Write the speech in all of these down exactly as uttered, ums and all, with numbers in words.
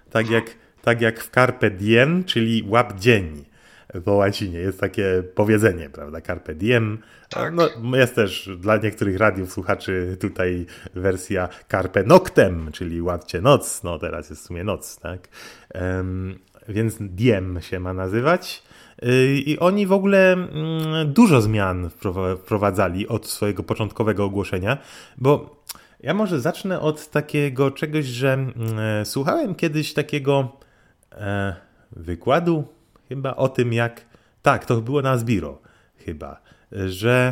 tak jak, tak jak w Carpe Diem, czyli łap dzień. Po łacinie jest takie powiedzenie, prawda? Carpe diem. Tak. No, jest też dla niektórych radiów słuchaczy tutaj wersja Carpe noctem, czyli łapcie noc. No teraz jest w sumie noc, tak? Um, więc diem się ma nazywać. I oni w ogóle dużo zmian wprowadzali od swojego początkowego ogłoszenia, bo ja może zacznę od takiego czegoś, że słuchałem kiedyś takiego wykładu chyba o tym, jak... Tak, to było na Sbiro chyba, że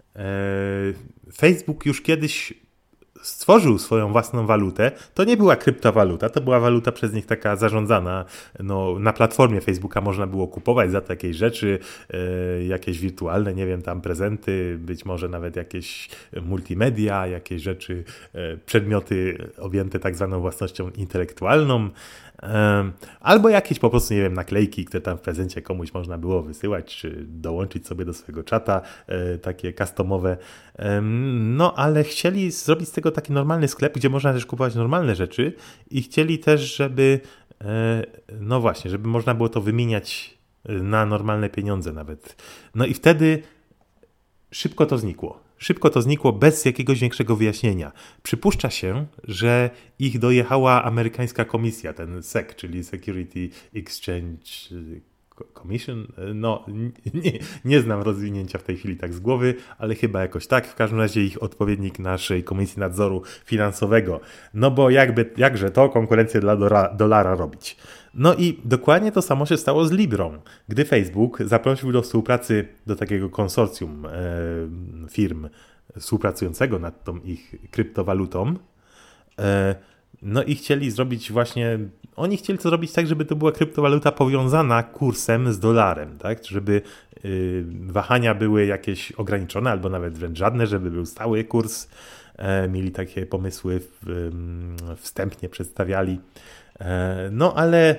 Facebook już kiedyś stworzył swoją własną walutę. To nie była kryptowaluta, to była waluta przez nich taka zarządzana. No, na platformie Facebooka można było kupować za takie rzeczy, e, jakieś wirtualne, nie wiem, tam prezenty, być może nawet jakieś multimedia, jakieś rzeczy, e, przedmioty objęte tak zwaną własnością intelektualną. Albo jakieś po prostu, nie wiem, naklejki, które tam w prezencie komuś można było wysyłać, czy dołączyć sobie do swojego czata, takie customowe. No, ale chcieli zrobić z tego taki normalny sklep, gdzie można też kupować normalne rzeczy i chcieli też, żeby, no właśnie, żeby można było to wymieniać na normalne pieniądze nawet. No i wtedy szybko to znikło. Szybko to znikło bez jakiegoś większego wyjaśnienia. Przypuszcza się, że ich dojechała amerykańska komisja, ten S E C, czyli Security Exchange Commission. No, nie, nie znam rozwinięcia w tej chwili tak z głowy, ale chyba jakoś tak. W każdym razie ich odpowiednik naszej Komisji Nadzoru Finansowego. No bo jakby, jakże to konkurencję dla dolara, dolara robić. No i dokładnie to samo się stało z Librą, gdy Facebook zaprosił do współpracy do takiego konsorcjum e, firm współpracującego nad tą ich kryptowalutą. E, no i chcieli zrobić właśnie, oni chcieli to zrobić tak, żeby to była kryptowaluta powiązana kursem z dolarem, tak? Żeby y, wahania były jakieś ograniczone albo nawet wręcz żadne, żeby był stały kurs. E, mieli takie pomysły, w, y, wstępnie przedstawiali. No ale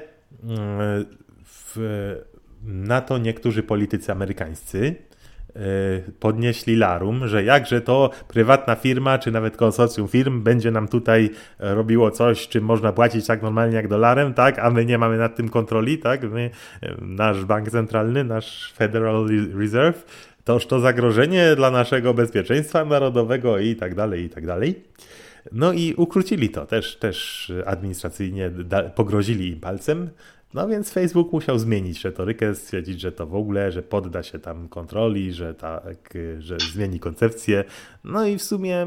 w, na to niektórzy politycy amerykańscy podnieśli larum, że jakże to prywatna firma, czy nawet konsorcjum firm będzie nam tutaj robiło coś, czym można płacić tak normalnie jak dolarem, tak, a my nie mamy nad tym kontroli, tak, my, nasz bank centralny, nasz Federal Reserve, toż to zagrożenie dla naszego bezpieczeństwa narodowego i tak dalej, i tak dalej. No i ukrócili to, też, też administracyjnie da, pogrozili im palcem, no więc Facebook musiał zmienić retorykę, stwierdzić, że to w ogóle, że podda się tam kontroli, że, tak, że zmieni koncepcję. No i w sumie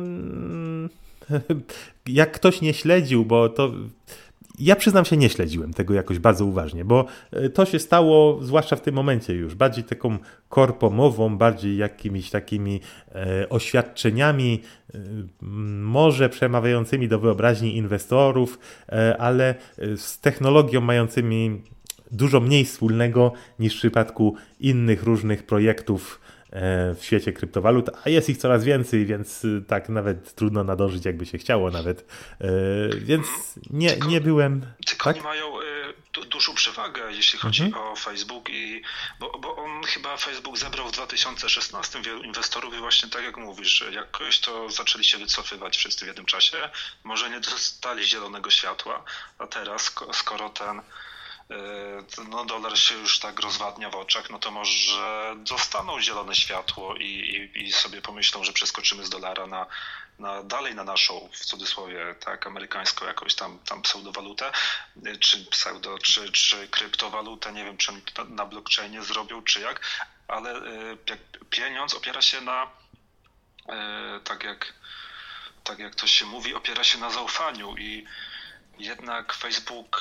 jak ktoś nie śledził, bo to... Ja przyznam się, nie śledziłem tego jakoś bardzo uważnie, bo to się stało, zwłaszcza w tym momencie już, bardziej taką korpomową, bardziej jakimiś takimi e, oświadczeniami, e, może przemawiającymi do wyobraźni inwestorów, e, ale z technologią mającymi dużo mniej wspólnego niż w przypadku innych różnych projektów w świecie kryptowalut, a jest ich coraz więcej, więc tak nawet trudno nadążyć, jakby się chciało nawet. Więc nie, tylko, nie byłem... Tylko tak? oni mają y, du, dużą przewagę, jeśli chodzi mhm. o Facebook, i, bo, bo on chyba Facebook zebrał w dwa tysiące szesnastym wielu inwestorów i właśnie tak jak mówisz, że jakoś to zaczęli się wycofywać wszyscy w jednym czasie, może nie dostali zielonego światła, a teraz skoro ten no dolar się już tak rozwadnia w oczach, no to może dostaną zielone światło i, i, i sobie pomyślą, że przeskoczymy z dolara na, na dalej na naszą, w cudzysłowie, tak, amerykańską jakąś tam, tam pseudowalutę, czy pseudo, czy, czy kryptowalutę, nie wiem, czy oni to na blockchainie zrobią, czy jak, ale jak pieniądz opiera się na, tak jak, tak jak to się mówi, opiera się na zaufaniu i jednak Facebook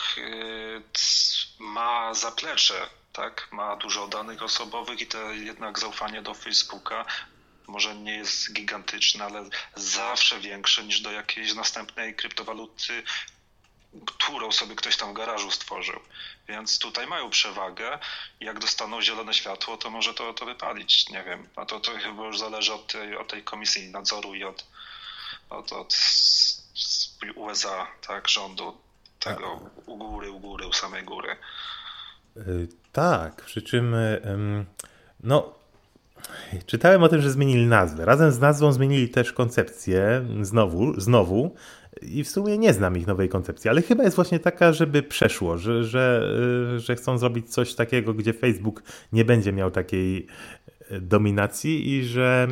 ma zaplecze, tak? Ma dużo danych osobowych i to jednak zaufanie do Facebooka może nie jest gigantyczne, ale zawsze większe niż do jakiejś następnej kryptowaluty, którą sobie ktoś tam w garażu stworzył. Więc tutaj mają przewagę. Jak dostaną zielone światło, to może to, to wypalić. Nie wiem. No to, to chyba już zależy od tej, od tej komisji nadzoru i od, od, od U S A, tak, rządu, tego u góry, u góry, u samej góry. Yy, tak, przy czym yy, no Czytałem o tym, że zmienili nazwę. Razem z nazwą zmienili też koncepcję znowu, znowu. I w sumie nie znam ich nowej koncepcji, ale chyba jest właśnie taka, żeby przeszło, że, że, że chcą zrobić coś takiego, gdzie Facebook nie będzie miał takiej dominacji i że,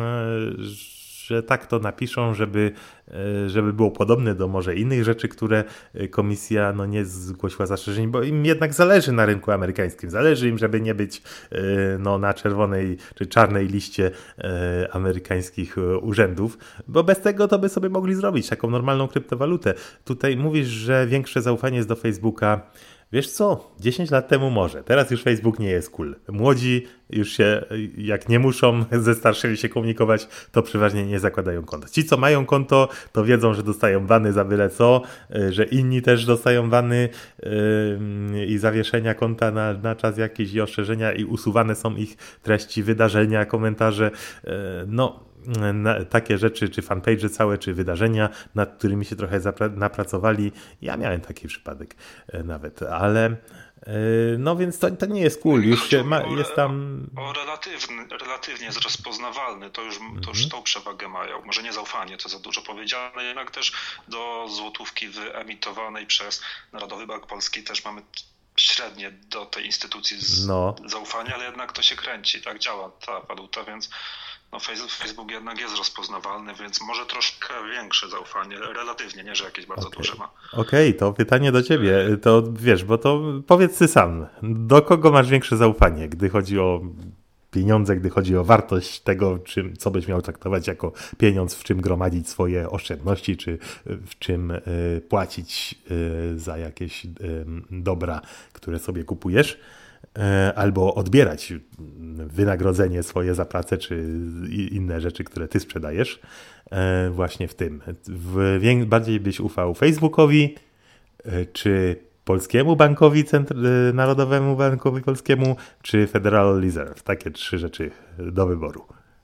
że tak to napiszą, żeby, żeby było podobne do może innych rzeczy, które komisja no, nie zgłosiła zastrzeżeń, bo im jednak zależy na rynku amerykańskim. Zależy im, żeby nie być no, na czerwonej czy czarnej liście amerykańskich urzędów, bo bez tego to by sobie mogli zrobić taką normalną kryptowalutę. Tutaj mówisz, że większe zaufanie jest do Facebooka. Wiesz co, dziesięć lat temu może, teraz już Facebook nie jest cool. Młodzi już się, jak nie muszą ze starszymi się komunikować, to przeważnie nie zakładają konta. Ci, co mają konto, to wiedzą, że dostają bany za byle co, że inni też dostają bany yy, i zawieszenia konta na, na czas jakiś i ostrzeżenia i usuwane są ich treści, wydarzenia, komentarze, yy, no na, takie rzeczy, czy fanpage całe, czy wydarzenia, nad którymi się trochę zapra- napracowali. Ja miałem taki przypadek yy, nawet, ale no więc to, to nie jest cool, już się ma, jest tam... O relatywny, relatywnie jest rozpoznawalny, to już, mm-hmm. to już tą przewagę mają. Może nie zaufanie, to za dużo powiedziane, jednak też do złotówki wyemitowanej przez Narodowy Bank Polski też mamy średnie do tej instytucji z no. zaufania, ale jednak to się kręci, tak działa ta waluta, więc no Facebook jednak jest rozpoznawalny, więc może troszkę większe zaufanie, relatywnie, nie, że jakieś bardzo okay. duże ma. Okej, okay, to pytanie do ciebie, to wiesz, bo to powiedz ty sam, do kogo masz większe zaufanie, gdy chodzi o pieniądze, gdy chodzi o wartość tego, czym, co byś miał traktować jako pieniądz, w czym gromadzić swoje oszczędności, czy w czym y, płacić y, za jakieś y, dobra, które sobie kupujesz, y, albo odbierać wynagrodzenie swoje za pracę, czy inne rzeczy, które ty sprzedajesz, y, właśnie w tym. W, bardziej byś ufał Facebookowi, y, czy Polskiemu Bankowi Centr- Narodowemu Bankowi Polskiemu, czy Federal Reserve? Takie trzy rzeczy do wyboru.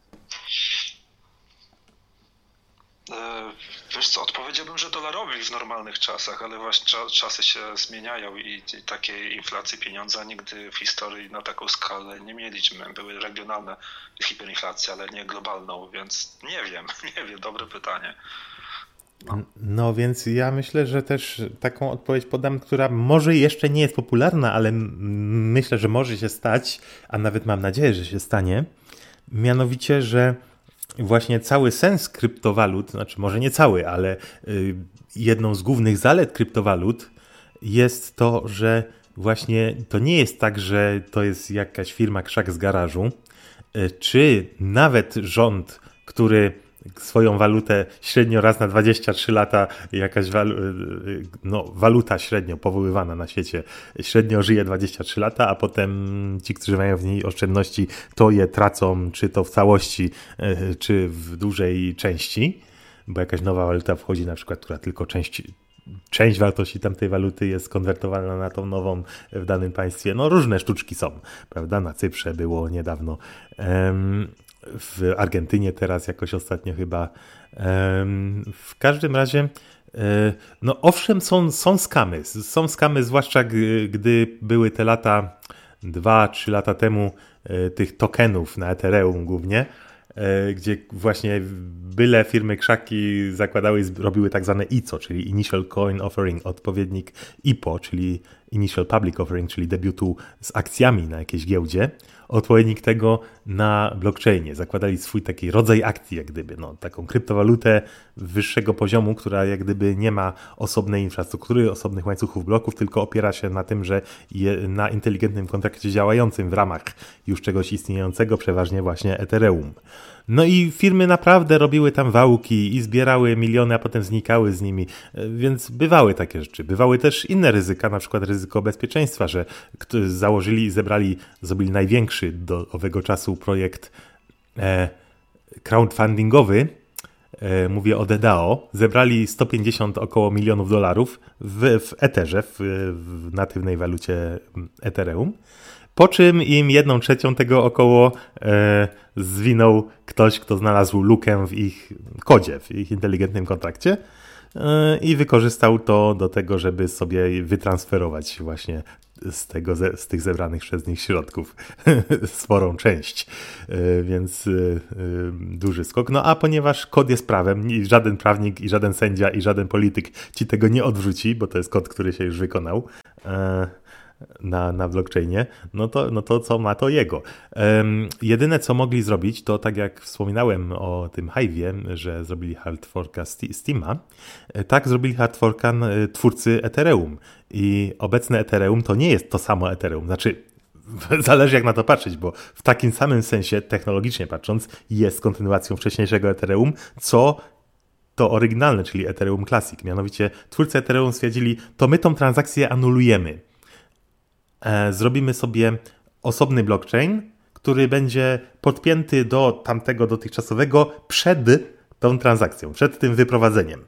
Wiesz co, odpowiedziałbym, że dolarowi w normalnych czasach, ale właśnie czasy się zmieniają i, i takiej inflacji pieniądza nigdy w historii na taką skalę nie mieliśmy. Były regionalne hiperinflacje, ale nie globalną, więc nie wiem, nie wiem, dobre pytanie. No. no więc ja myślę, że też taką odpowiedź podam, która może jeszcze nie jest popularna, ale myślę, że może się stać, a nawet mam nadzieję, że się stanie. Mianowicie, że właśnie cały sens kryptowalut, znaczy może nie cały, ale jedną z głównych zalet kryptowalut jest to, że właśnie to nie jest tak, że to jest jakaś firma krzak z garażu, czy nawet rząd, który swoją walutę średnio raz na dwadzieścia trzy lata, jakaś walu, no, waluta średnio powoływana na świecie, średnio żyje dwadzieścia trzy lata, a potem ci, którzy mają w niej oszczędności, to je tracą, czy to w całości, czy w dużej części, bo jakaś nowa waluta wchodzi na przykład, która tylko część Część wartości tamtej waluty jest konwertowalna na tą nową w danym państwie. No różne sztuczki są, prawda? Na Cyprze było niedawno. Um, w Argentynie teraz jakoś ostatnio chyba. W każdym razie, no owszem, są, są skamy. Są skamy, zwłaszcza gdy były te lata, dwa, trzy lata temu, tych tokenów na Ethereum głównie, gdzie właśnie byle firmy krzaki zakładały i robiły tak zwane I C O, czyli Initial Coin Offering, odpowiednik I P O, czyli Initial Public Offering, czyli debiutu z akcjami na jakiejś giełdzie, odpowiednik tego na blockchainie. Zakładali swój taki rodzaj akcji, jak gdyby, no, taką kryptowalutę wyższego poziomu, która jak gdyby nie ma osobnej infrastruktury, osobnych łańcuchów bloków, tylko opiera się na tym, że je, na inteligentnym kontrakcie działającym w ramach już czegoś istniejącego, przeważnie właśnie Ethereum. No i firmy naprawdę robiły tam wałki i zbierały miliony, a potem znikały z nimi, więc bywały takie rzeczy. Bywały też inne ryzyka, na przykład ryzyko bezpieczeństwa, że założyli i zebrali, zrobili największy do owego czasu projekt e, crowdfundingowy, e, mówię o D D A O, zebrali sto pięćdziesiąt około milionów dolarów w, w Etherze, w, w natywnej walucie Ethereum. Po czym im jedną trzecią tego około e, zwinął ktoś, kto znalazł lukę w ich kodzie, w ich inteligentnym kontrakcie e, i wykorzystał to do tego, żeby sobie wytransferować właśnie z, tego, z tych zebranych przez nich środków sporą część, więc duży skok. No a ponieważ kod jest prawem i żaden prawnik i żaden sędzia i żaden polityk ci tego nie odwróci, bo to jest kod, który się już wykonał na, na blockchainie, no to, no to co ma to jego. Um, jedyne co mogli zrobić, to tak jak wspominałem o tym Hive'ie, że zrobili hard forka Steama, tak zrobili hard forka twórcy Ethereum. I obecne Ethereum to nie jest to samo Ethereum. Znaczy, zależy jak na to patrzeć, bo w takim samym sensie, technologicznie patrząc, jest kontynuacją wcześniejszego Ethereum, co to oryginalne, czyli Ethereum Classic. Mianowicie twórcy Ethereum stwierdzili, to my tą transakcję anulujemy. Zrobimy sobie osobny blockchain, który będzie podpięty do tamtego dotychczasowego przed tą transakcją, przed tym wyprowadzeniem.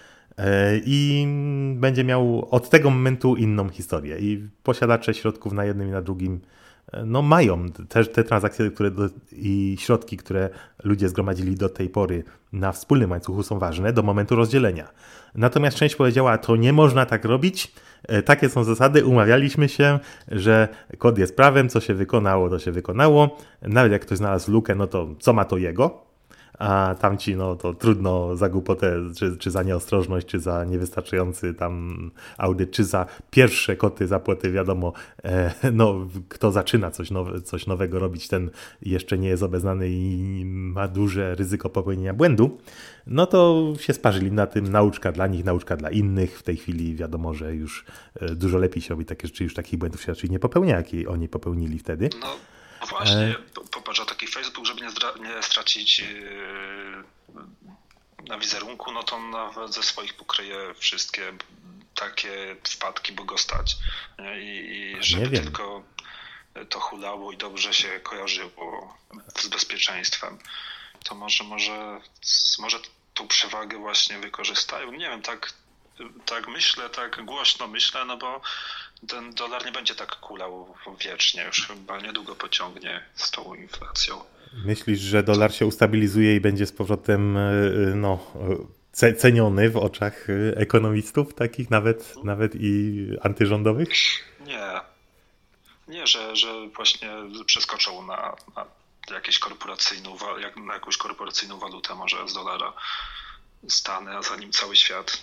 I będzie miał od tego momentu inną historię. I posiadacze środków na jednym i na drugim no mają też te transakcje które do, i środki, które ludzie zgromadzili do tej pory na wspólnym łańcuchu są ważne do momentu rozdzielenia. Natomiast część powiedziała, to nie można tak robić, takie są zasady, umawialiśmy się, że kod jest prawem, co się wykonało, to się wykonało. Nawet jak ktoś znalazł lukę, no to co ma to jego? A tamci, no to trudno za głupotę, czy, czy za nieostrożność, czy za niewystarczający tam audyt, czy za pierwsze koty zapłaty, wiadomo, e, no kto zaczyna coś, nowe, coś nowego robić, ten jeszcze nie jest obeznany i ma duże ryzyko popełnienia błędu, no to się sparzyli na tym, nauczka dla nich, nauczka dla innych. W tej chwili wiadomo, że już dużo lepiej się robi takie rzeczy, już takich błędów się raczej nie popełnia, jakie oni popełnili wtedy. No. No właśnie, popatrz, a taki Facebook, żeby nie, zdra- nie stracić yy, na wizerunku, no to nawet ze swoich pokryje wszystkie takie wpadki, bo go stać. I, i żeby tylko to hulało i dobrze się kojarzyło z bezpieczeństwem, to może, może, może tą przewagę właśnie wykorzystają. Nie wiem, tak, tak myślę, tak głośno myślę, no bo ten dolar nie będzie tak kulał wiecznie, już chyba niedługo pociągnie z tą inflacją. Myślisz, że dolar się ustabilizuje i będzie z powrotem no, ceniony w oczach ekonomistów takich nawet, nawet i antyrządowych? Nie. Nie, że, że właśnie przeskoczą na, na, jakieś korporacyjną, na jakąś korporacyjną walutę może z dolara Stany, a za nim cały świat.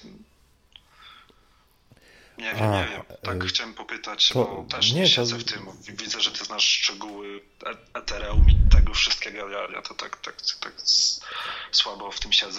Nie wiem, a, nie wiem. Tak y- chciałem popytać, to, bo też nie, nie siedzę to... w tym. Widzę, że ty znasz szczegóły Ethereum i tego wszystkiego. Ja, ja to tak, tak, tak słabo w tym siedzę.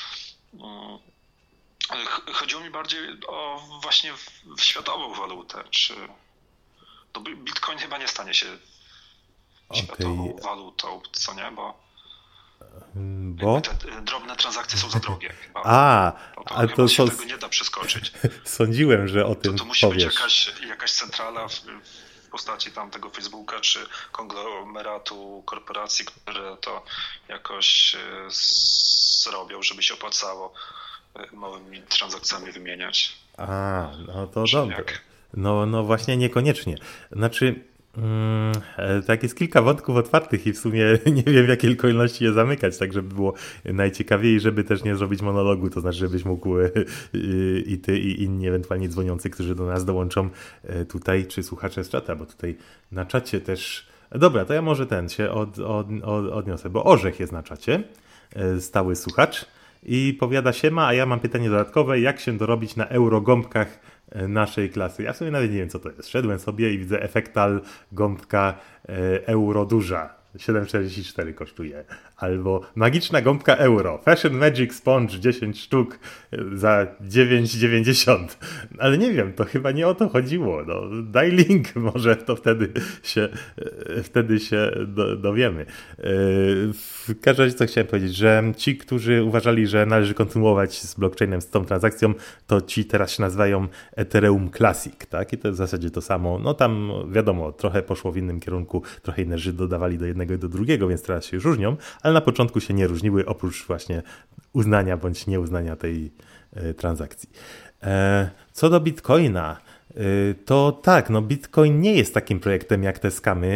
Chodziło mi bardziej o właśnie w światową walutę. Czy no Bitcoin chyba nie stanie się okay. światową walutą, co nie? Bo Bo? Te drobne transakcje są za drogie. Chyba. A, to, to a to się są... tego nie da przeskoczyć. Sądziłem, że o tym To, to musi powiesz. być jakaś, jakaś centrala w, w postaci tam tego Facebooka, czy konglomeratu korporacji, które to jakoś zrobią, żeby się opłacało małymi transakcjami wymieniać. A, no to dobrze. No, no właśnie niekoniecznie. Znaczy... Hmm, tak jest kilka wątków otwartych i w sumie nie wiem w jakiej kolejności je zamykać, tak żeby było najciekawiej, żeby też nie zrobić monologu, to znaczy żebyś mógł i ty i inni ewentualnie dzwoniący, którzy do nas dołączą tutaj, czy słuchacze z czata, bo tutaj na czacie też, dobra, to ja może ten się od, od, od, odniosę, bo Orzech jest na czacie, stały słuchacz i powiada siema, a ja mam pytanie dodatkowe, jak się dorobić na eurogąbkach naszej klasy. Ja sobie nawet nie wiem, co to jest. Szedłem sobie i widzę efektal gąbka e, euro duża. siedem czterdzieści cztery kosztuje. Albo magiczna gąbka euro. Fashion Magic Sponge dziesięć sztuk za dziewięć dziewięćdziesiąt. Ale nie wiem, to chyba nie o to chodziło. No, daj link, może to wtedy się, wtedy się do, dowiemy. W każdym razie co chciałem powiedzieć, że ci, którzy uważali, że należy kontynuować z blockchainem, z tą transakcją, to ci teraz się nazywają Ethereum Classic, tak? I to w zasadzie to samo. No tam wiadomo, trochę poszło w innym kierunku, trochę inne rzeczy dodawali do jednego i do drugiego, więc teraz się już różnią, ale na początku się nie różniły, oprócz właśnie uznania bądź nieuznania tej e, transakcji. E, co do Bitcoina, e, to tak, no Bitcoin nie jest takim projektem jak te skamy,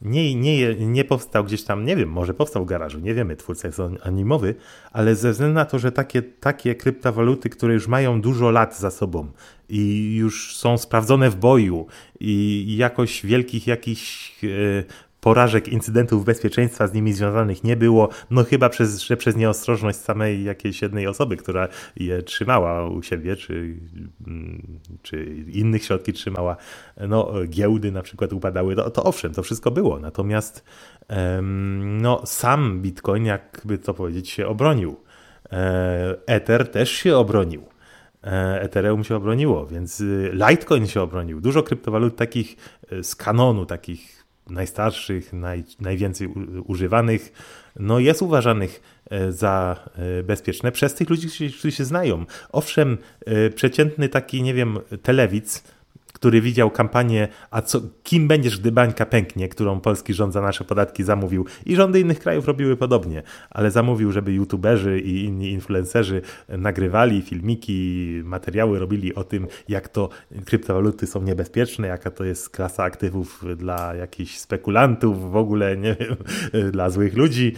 nie, nie, nie powstał gdzieś tam, nie wiem, może powstał w garażu, nie wiemy, twórca jest anonimowy, ale ze względu na to, że takie, takie kryptowaluty, które już mają dużo lat za sobą i już są sprawdzone w boju i jakoś wielkich jakichś e, porażek, incydentów bezpieczeństwa z nimi związanych nie było, no chyba przez, że przez nieostrożność samej jakiejś jednej osoby, która je trzymała u siebie, czy, czy innych środki trzymała, no giełdy na przykład upadały, to, to owszem, to wszystko było, natomiast em, no sam Bitcoin, jakby to powiedzieć, się obronił. E, Ether też się obronił. Ethereum się obroniło, więc Litecoin się obronił. Dużo kryptowalut takich z kanonu, takich najstarszych, naj, najwięcej u, używanych, no jest uważanych za bezpieczne przez tych ludzi, którzy się znają. Owszem, przeciętny taki, nie wiem, telewidz, który widział kampanię, a co, kim będziesz, gdy bańka pęknie, którą polski rząd za nasze podatki zamówił i rządy innych krajów robiły podobnie, ale zamówił, żeby youtuberzy i inni influencerzy nagrywali filmiki, materiały robili o tym, jak to kryptowaluty są niebezpieczne, jaka to jest klasa aktywów dla jakichś spekulantów, w ogóle, nie wiem, dla złych ludzi.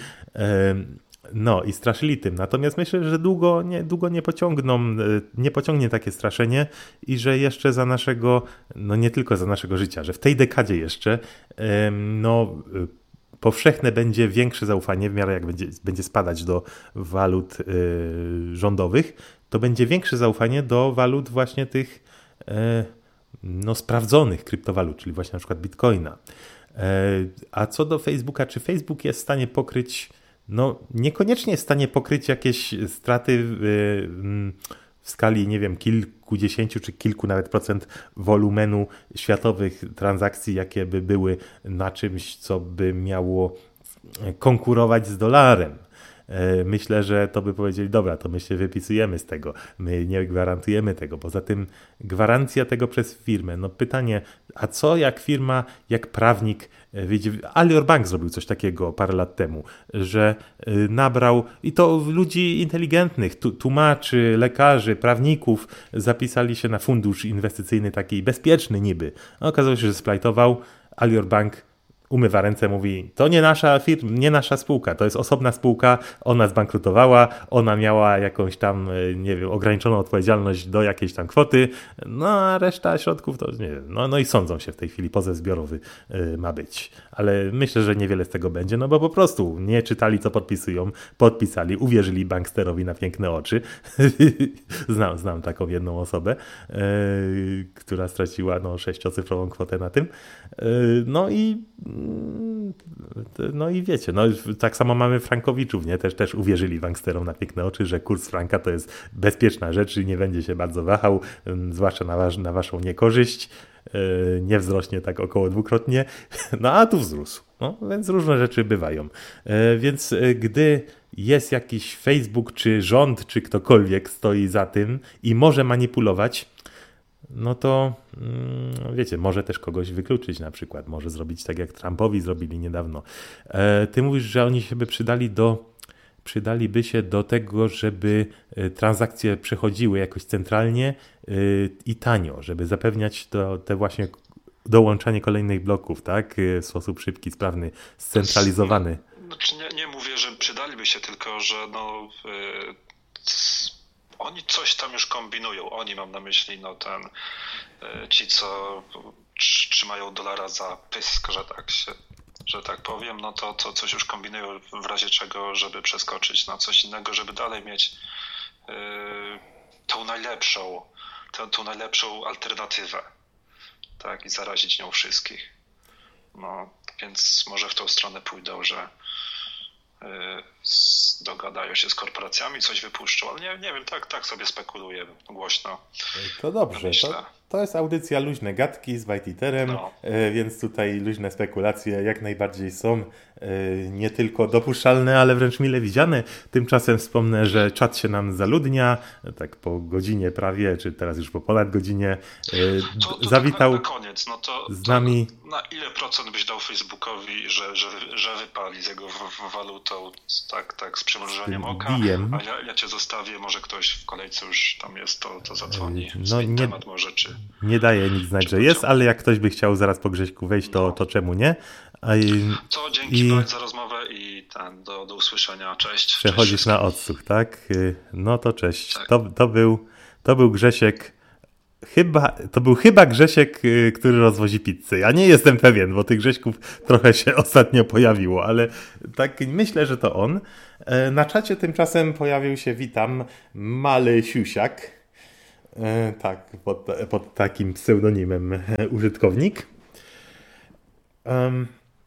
No i straszyli tym. Natomiast myślę, że długo nie, długo nie pociągną, nie pociągnie takie straszenie i że jeszcze za naszego, no nie tylko za naszego życia, że w tej dekadzie jeszcze no powszechne będzie większe zaufanie, w miarę jak będzie, będzie spadać do walut y, rządowych, to będzie większe zaufanie do walut właśnie tych y, no sprawdzonych kryptowalut, czyli właśnie na przykład Bitcoina. Y, a co do Facebooka, czy Facebook jest w stanie pokryć no niekoniecznie jest w stanie pokryć jakieś straty w, w skali, nie wiem, kilkudziesięciu czy kilku nawet procent wolumenu światowych transakcji, jakie by były na czymś, co by miało konkurować z dolarem. Myślę, że to by powiedzieli, dobra, to my się wypisujemy z tego, my nie gwarantujemy tego. Poza tym gwarancja tego przez firmę. No pytanie, a co jak firma, jak prawnik, Alior Bank zrobił coś takiego parę lat temu, że nabrał, i to ludzi inteligentnych, tłumaczy, lekarzy, prawników, zapisali się na fundusz inwestycyjny taki bezpieczny niby. A okazało się, że splajtował. Alior Bank umywa ręce, mówi, to nie nasza firma, nie nasza spółka, to jest osobna spółka, ona zbankrutowała, ona miała jakąś tam, nie wiem, ograniczoną odpowiedzialność do jakiejś tam kwoty, no a reszta środków to nie wiem, no, no i sądzą się w tej chwili, pozew zbiorowy y, ma być. Ale myślę, że niewiele z tego będzie, no bo po prostu nie czytali, co podpisują, podpisali, uwierzyli banksterowi na piękne oczy. znam, znam taką jedną osobę, y, która straciła no, sześciocyfrową kwotę na tym. Y, no i No i wiecie, no tak samo mamy Frankowiczów, nie? Też, też uwierzyli banksterom na piękne oczy, że kurs franka to jest bezpieczna rzecz i nie będzie się bardzo wahał, zwłaszcza na, was, na waszą niekorzyść, nie wzrośnie tak około dwukrotnie, no a tu wzrósł, no, więc różne rzeczy bywają. Więc gdy jest jakiś Facebook, czy rząd, czy ktokolwiek stoi za tym i może manipulować, no to wiecie, może też kogoś wykluczyć na przykład, może zrobić tak jak Trumpowi zrobili niedawno. Ty mówisz, że oni się by przydali do, przydaliby się do tego, żeby transakcje przechodziły jakoś centralnie i tanio, żeby zapewniać to, te właśnie dołączanie kolejnych bloków, tak, w sposób szybki, sprawny, scentralizowany. Znaczy nie, nie mówię, że przydaliby się, tylko że no... Yy... Oni coś tam już kombinują. Oni, mam na myśli, no ten, ci, co trzymają dolara za pysk, że tak się, że tak powiem, no to, to coś już kombinują w razie czego, żeby przeskoczyć na coś innego, żeby dalej mieć yy, tą najlepszą, tą, tą najlepszą alternatywę, tak, i zarazić nią wszystkich. No, więc może w tą stronę pójdą, że dogadają się z korporacjami, coś wypuszczą, ale nie, nie wiem, tak, tak sobie spekuluję głośno. To dobrze, to, to jest audycja Luźne Gadki z Wajtiterem, no. Więc tutaj luźne spekulacje jak najbardziej są nie tylko dopuszczalne, ale wręcz mile widziane. Tymczasem wspomnę, że czat się nam zaludnia, tak po godzinie prawie, czy teraz już po ponad godzinie to, to zawitał tak na, na koniec, no to, z nami. To na ile procent byś dał Facebookowi, że, że, że wypali z jego walutą tak, tak, z przymrużeniem oka, D M. A ja, ja cię zostawię, może ktoś w kolejce już tam jest, to, to zadzwoni. No nie, temat może, czy... Nie daje nic znać, że jest, ale jak ktoś by chciał zaraz po Grześku wejść, to, no. to czemu nie? I, to dzięki i... za rozmowę i ten, do, do usłyszenia. Cześć. Przechodzisz cześć na odsłuch, tak? No to cześć. Tak. To, to, był, to był Grzesiek. Chyba, to był chyba Grzesiek, który rozwozi pizzę. Ja nie jestem pewien, bo tych Grześków trochę się ostatnio pojawiło, ale tak myślę, że to on. Na czacie tymczasem pojawił się, witam, Maly Siusiak. Tak, pod, pod takim pseudonimem użytkownik. Um,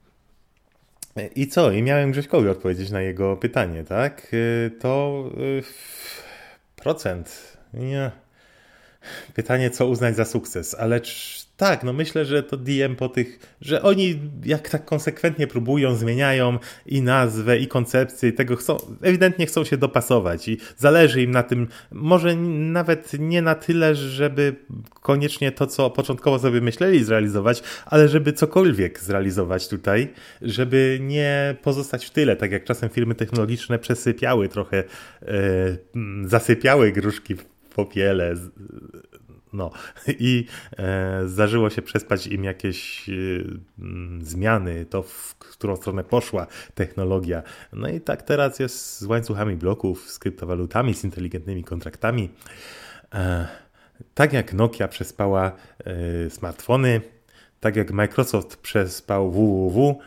I co? I miałem Grześkowi odpowiedzieć na jego pytanie, tak? To yy, procent. Nie. Pytanie, co uznać za sukces, ale tak, no myślę, że to D M po tych, że oni jak tak konsekwentnie próbują, zmieniają i nazwę, i koncepcję, i tego chcą, ewidentnie chcą się dopasować i zależy im na tym, może nawet nie na tyle, żeby koniecznie to, co początkowo sobie myśleli zrealizować, ale żeby cokolwiek zrealizować tutaj, żeby nie pozostać w tyle, tak jak czasem firmy technologiczne przesypiały trochę, e, zasypiały gruszki w popiele, no i e, zdarzyło się przespać im jakieś e, zmiany, to w którą stronę poszła technologia. No i tak teraz jest z łańcuchami bloków, z kryptowalutami, z inteligentnymi kontraktami. E, tak jak Nokia przespała e, smartfony, tak jak Microsoft przespał www,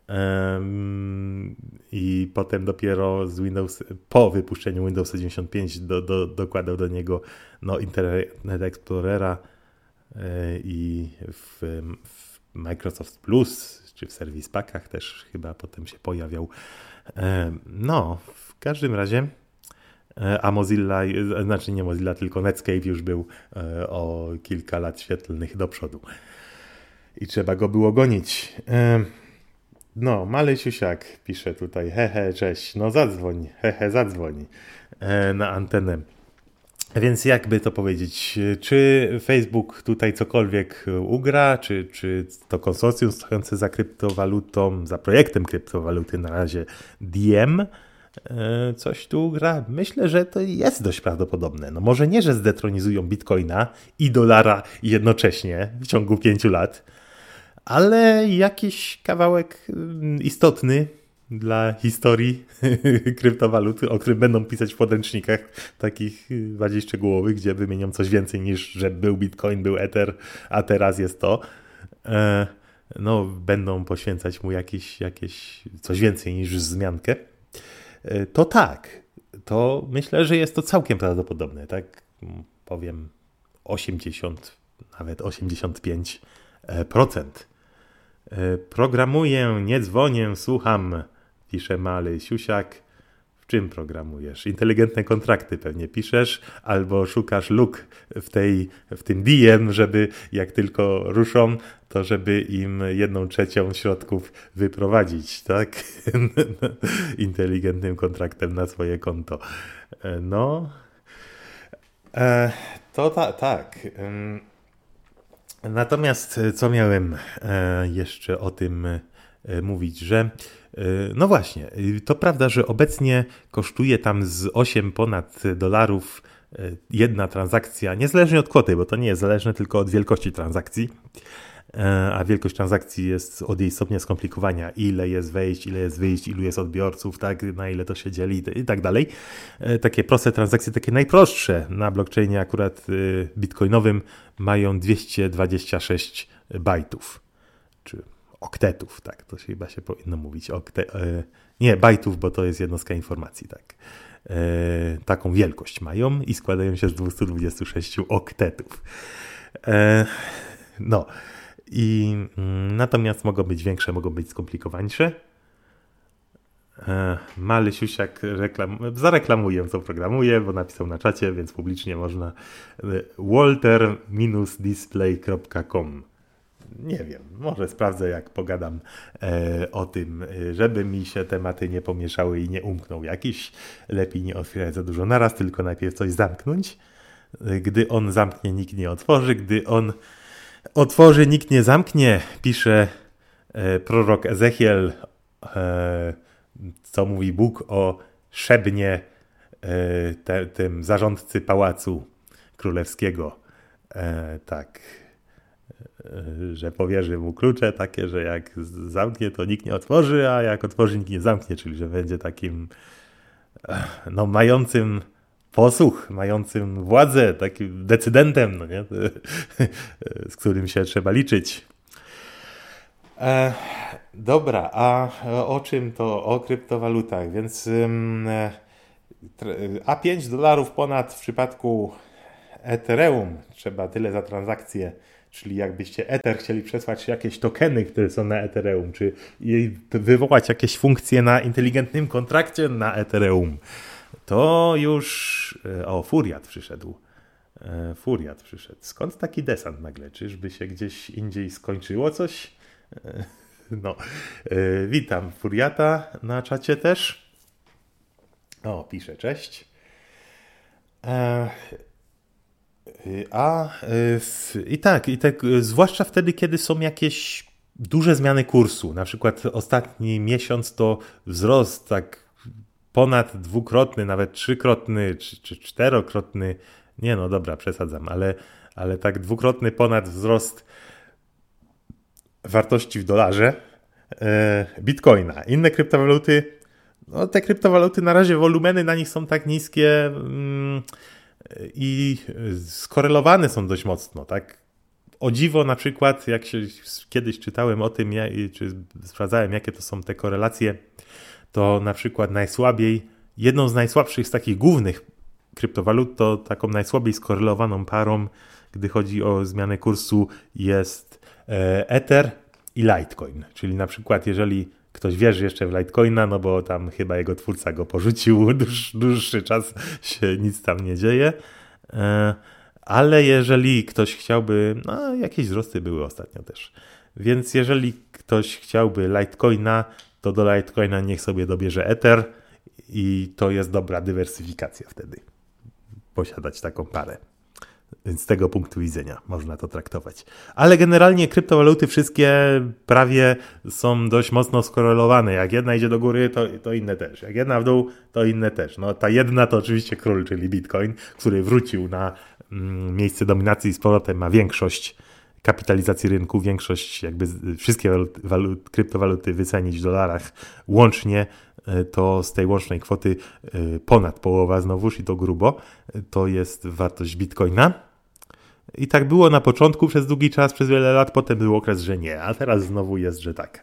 i potem dopiero z Windows, po wypuszczeniu Windowsa dziewięćdziesiąt pięć do, do, dokładał do niego no, Internet Explorera i w, w Microsoft Plus, czy w Service Packach też chyba potem się pojawiał. No, w każdym razie a Mozilla, znaczy nie Mozilla, tylko Netscape już był o kilka lat świetlnych do przodu i trzeba go było gonić. No, Maly Siusiak pisze tutaj, hehe, cześć, no zadzwoń, hehe, zadzwoń e, na antenę. Więc jakby to powiedzieć, czy Facebook tutaj cokolwiek ugra, czy, czy to konsorcjum stojące za kryptowalutą, za projektem kryptowaluty na razie D M, e, coś tu ugra? Myślę, że to jest dość prawdopodobne. No może nie, że zdetronizują Bitcoina i dolara jednocześnie w ciągu pięciu lat, ale jakiś kawałek istotny dla historii kryptowaluty, o którym będą pisać w podręcznikach takich bardziej szczegółowych, gdzie wymienią coś więcej niż, że był Bitcoin, był Ether, a teraz jest to. No, będą poświęcać mu jakieś, jakieś coś więcej niż wzmiankę. To tak, to myślę, że jest to całkiem prawdopodobne. Tak powiem osiemdziesiąt, nawet osiemdziesiąt pięć procent. Programuję, nie dzwonię, słucham, pisze Maly Siusiak. W czym programujesz? Inteligentne kontrakty pewnie piszesz, albo szukasz luk w, tej, w tym D M, żeby jak tylko ruszą, to żeby im jedną trzecią środków wyprowadzić, tak? Inteligentnym kontraktem na swoje konto. No, e, to ta, tak. Natomiast co miałem jeszcze o tym mówić, że no właśnie, to prawda, że obecnie kosztuje tam z osiem ponad dolarów jedna transakcja, niezależnie od kwoty, bo to nie jest zależne tylko od wielkości transakcji, a wielkość transakcji jest od jej stopnia skomplikowania, ile jest wejść, ile jest wyjść, ilu jest odbiorców, tak, na ile to się dzieli i tak dalej. Takie proste transakcje, takie najprostsze na blockchainie akurat bitcoinowym mają dwieście dwadzieścia sześć bajtów, czy oktetów, tak, to się chyba się powinno mówić. Okte, nie, bajtów, bo to jest jednostka informacji, tak. Taką wielkość mają i składają się z dwieście dwadzieścia sześć oktetów. No, i natomiast mogą być większe, mogą być skomplikowańsze. Maly Siusiak reklam... zareklamuję, co programuję, bo napisał na czacie, więc publicznie można. walter display kropka com. Nie wiem, może sprawdzę, jak pogadam e, o tym, żeby mi się tematy nie pomieszały i nie umknął jakiś. Lepiej nie otwierać za dużo naraz, tylko najpierw coś zamknąć. Gdy on zamknie, nikt nie otworzy. Gdy on otworzy, nikt nie zamknie, pisze e, prorok Ezechiel. E, co mówi Bóg o Szebnie, te, tym zarządcy pałacu królewskiego. E, tak, e, że powierzy mu klucze takie, że jak zamknie, to nikt nie otworzy, a jak otworzy, nikt nie zamknie, czyli że będzie takim e, no, mającym posłuch, mającym władzę, takim decydentem, no nie? z którym się trzeba liczyć. E, dobra, a o czym to? O kryptowalutach, więc e, A pięć dolarów ponad w przypadku Ethereum trzeba tyle za transakcję, czyli jakbyście Ether chcieli przesłać jakieś tokeny, które są na Ethereum, czy wywołać jakieś funkcje na inteligentnym kontrakcie na Ethereum, to już... O, Furiat przyszedł. Furiat przyszedł. Skąd taki desant nagle? Czyżby się gdzieś indziej skończyło coś? No, witam Furiata na czacie też. O, pisze, cześć. E, a i tak, i tak, zwłaszcza wtedy, kiedy są jakieś duże zmiany kursu. Na przykład ostatni miesiąc to wzrost tak ponad dwukrotny, nawet trzykrotny, czy, czy czterokrotny. Nie no, dobra, przesadzam, ale, ale tak dwukrotny ponad wzrost wartości w dolarze e, Bitcoina. Inne kryptowaluty. No, te kryptowaluty na razie wolumeny na nich są tak niskie mm, i skorelowane są dość mocno, tak? O dziwo na przykład, jak się kiedyś czytałem o tym, ja, czy sprawdzałem, jakie to są te korelacje, to na przykład najsłabiej, jedną z najsłabszych z takich głównych kryptowalut, to taką najsłabiej skorelowaną parą, gdy chodzi o zmianę kursu, jest e, Ether i Litecoin. Czyli na przykład jeżeli ktoś wierzy jeszcze w Litecoina, no bo tam chyba jego twórca go porzucił, dłuż, dłuższy czas się nic tam nie dzieje. Ale jeżeli ktoś chciałby, no jakieś wzrosty były ostatnio też, więc jeżeli ktoś chciałby Litecoina, to do Litecoina niech sobie dobierze Ether i to jest dobra dywersyfikacja wtedy. Posiadać taką parę. Więc z tego punktu widzenia można to traktować. Ale generalnie kryptowaluty wszystkie prawie są dość mocno skorelowane. Jak jedna idzie do góry, to, to inne też. Jak jedna w dół, to inne też. No, ta jedna to oczywiście król, czyli Bitcoin, który wrócił na mm, miejsce dominacji i z powrotem ma większość kapitalizacji rynku, większość jakby wszystkie walut, walut, kryptowaluty wycenić w dolarach łącznie, to z tej łącznej kwoty ponad połowa znowuż i to grubo, to jest wartość Bitcoina. I tak było na początku przez długi czas, przez wiele lat, potem był okres, że nie, a teraz znowu jest, że tak.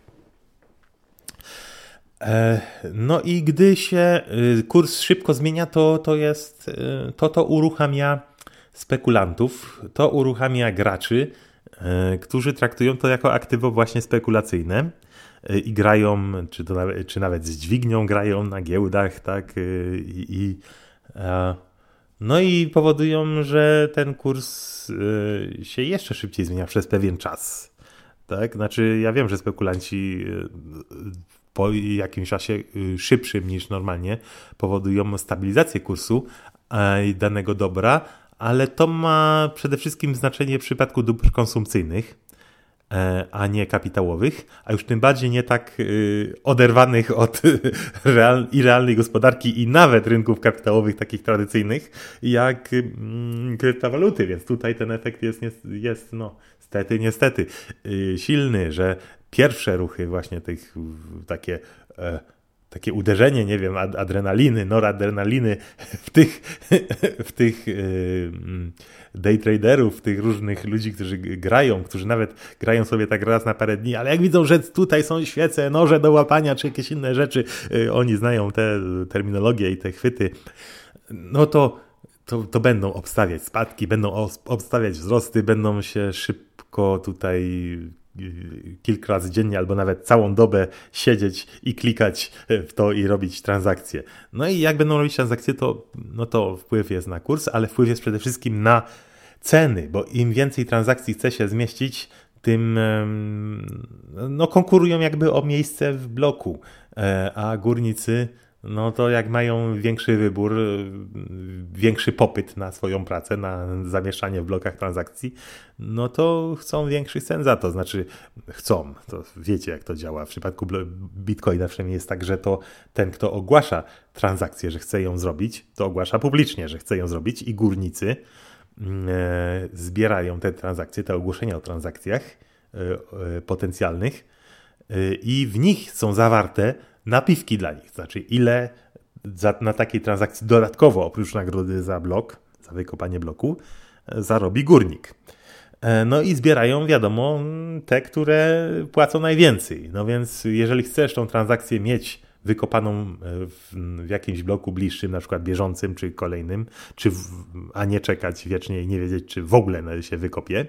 No i gdy się kurs szybko zmienia, to to jest, to to uruchamia spekulantów, to uruchamia graczy, którzy traktują to jako aktywo właśnie spekulacyjne i grają, czy, to nawet, czy nawet z dźwignią grają na giełdach, tak, i, i no i powodują, że ten kurs się jeszcze szybciej zmienia przez pewien czas, tak, znaczy ja wiem, że spekulanci po jakimś czasie szybszym niż normalnie powodują stabilizację kursu danego dobra, ale to ma przede wszystkim znaczenie w przypadku dóbr konsumpcyjnych, a nie kapitałowych, a już tym bardziej nie tak oderwanych od real, i realnej gospodarki i nawet rynków kapitałowych takich tradycyjnych jak kryptowaluty, więc tutaj ten efekt jest, jest no stety, niestety silny, że pierwsze ruchy właśnie tych takie takie uderzenie, nie wiem, adrenaliny, noradrenaliny w tych, w tych day traderów, w tych różnych ludzi, którzy grają, którzy nawet grają sobie tak raz na parę dni, ale jak widzą, że tutaj są świece, noże do łapania, czy jakieś inne rzeczy, oni znają te terminologie i te chwyty, no to, to, to będą obstawiać spadki, będą obstawiać wzrosty, będą się szybko tutaj kilka razy dziennie albo nawet całą dobę siedzieć i klikać w to i robić transakcje. No i jak będą robić transakcje, to, no to wpływ jest na kurs, ale wpływ jest przede wszystkim na ceny, bo im więcej transakcji chce się zmieścić, tym no, konkurują jakby o miejsce w bloku, a górnicy no to jak mają większy wybór, większy popyt na swoją pracę, na zamieszczanie w blokach transakcji, no to chcą większy cen za to. Znaczy chcą, to wiecie jak to działa. W przypadku Bitcoina przynajmniej jest tak, że to ten, kto ogłasza transakcję, że chce ją zrobić, to ogłasza publicznie, że chce ją zrobić i górnicy e, zbierają te transakcje, te ogłoszenia o transakcjach e, e, potencjalnych e, i w nich są zawarte napiwki dla nich, znaczy ile za, na takiej transakcji dodatkowo oprócz nagrody za blok, za wykopanie bloku, zarobi górnik. No i zbierają, wiadomo, te, które płacą najwięcej. No więc jeżeli chcesz tą transakcję mieć wykopaną w, w jakimś bloku bliższym, na przykład bieżącym czy kolejnym, czy w, a nie czekać wiecznie i nie wiedzieć, czy w ogóle się wykopie,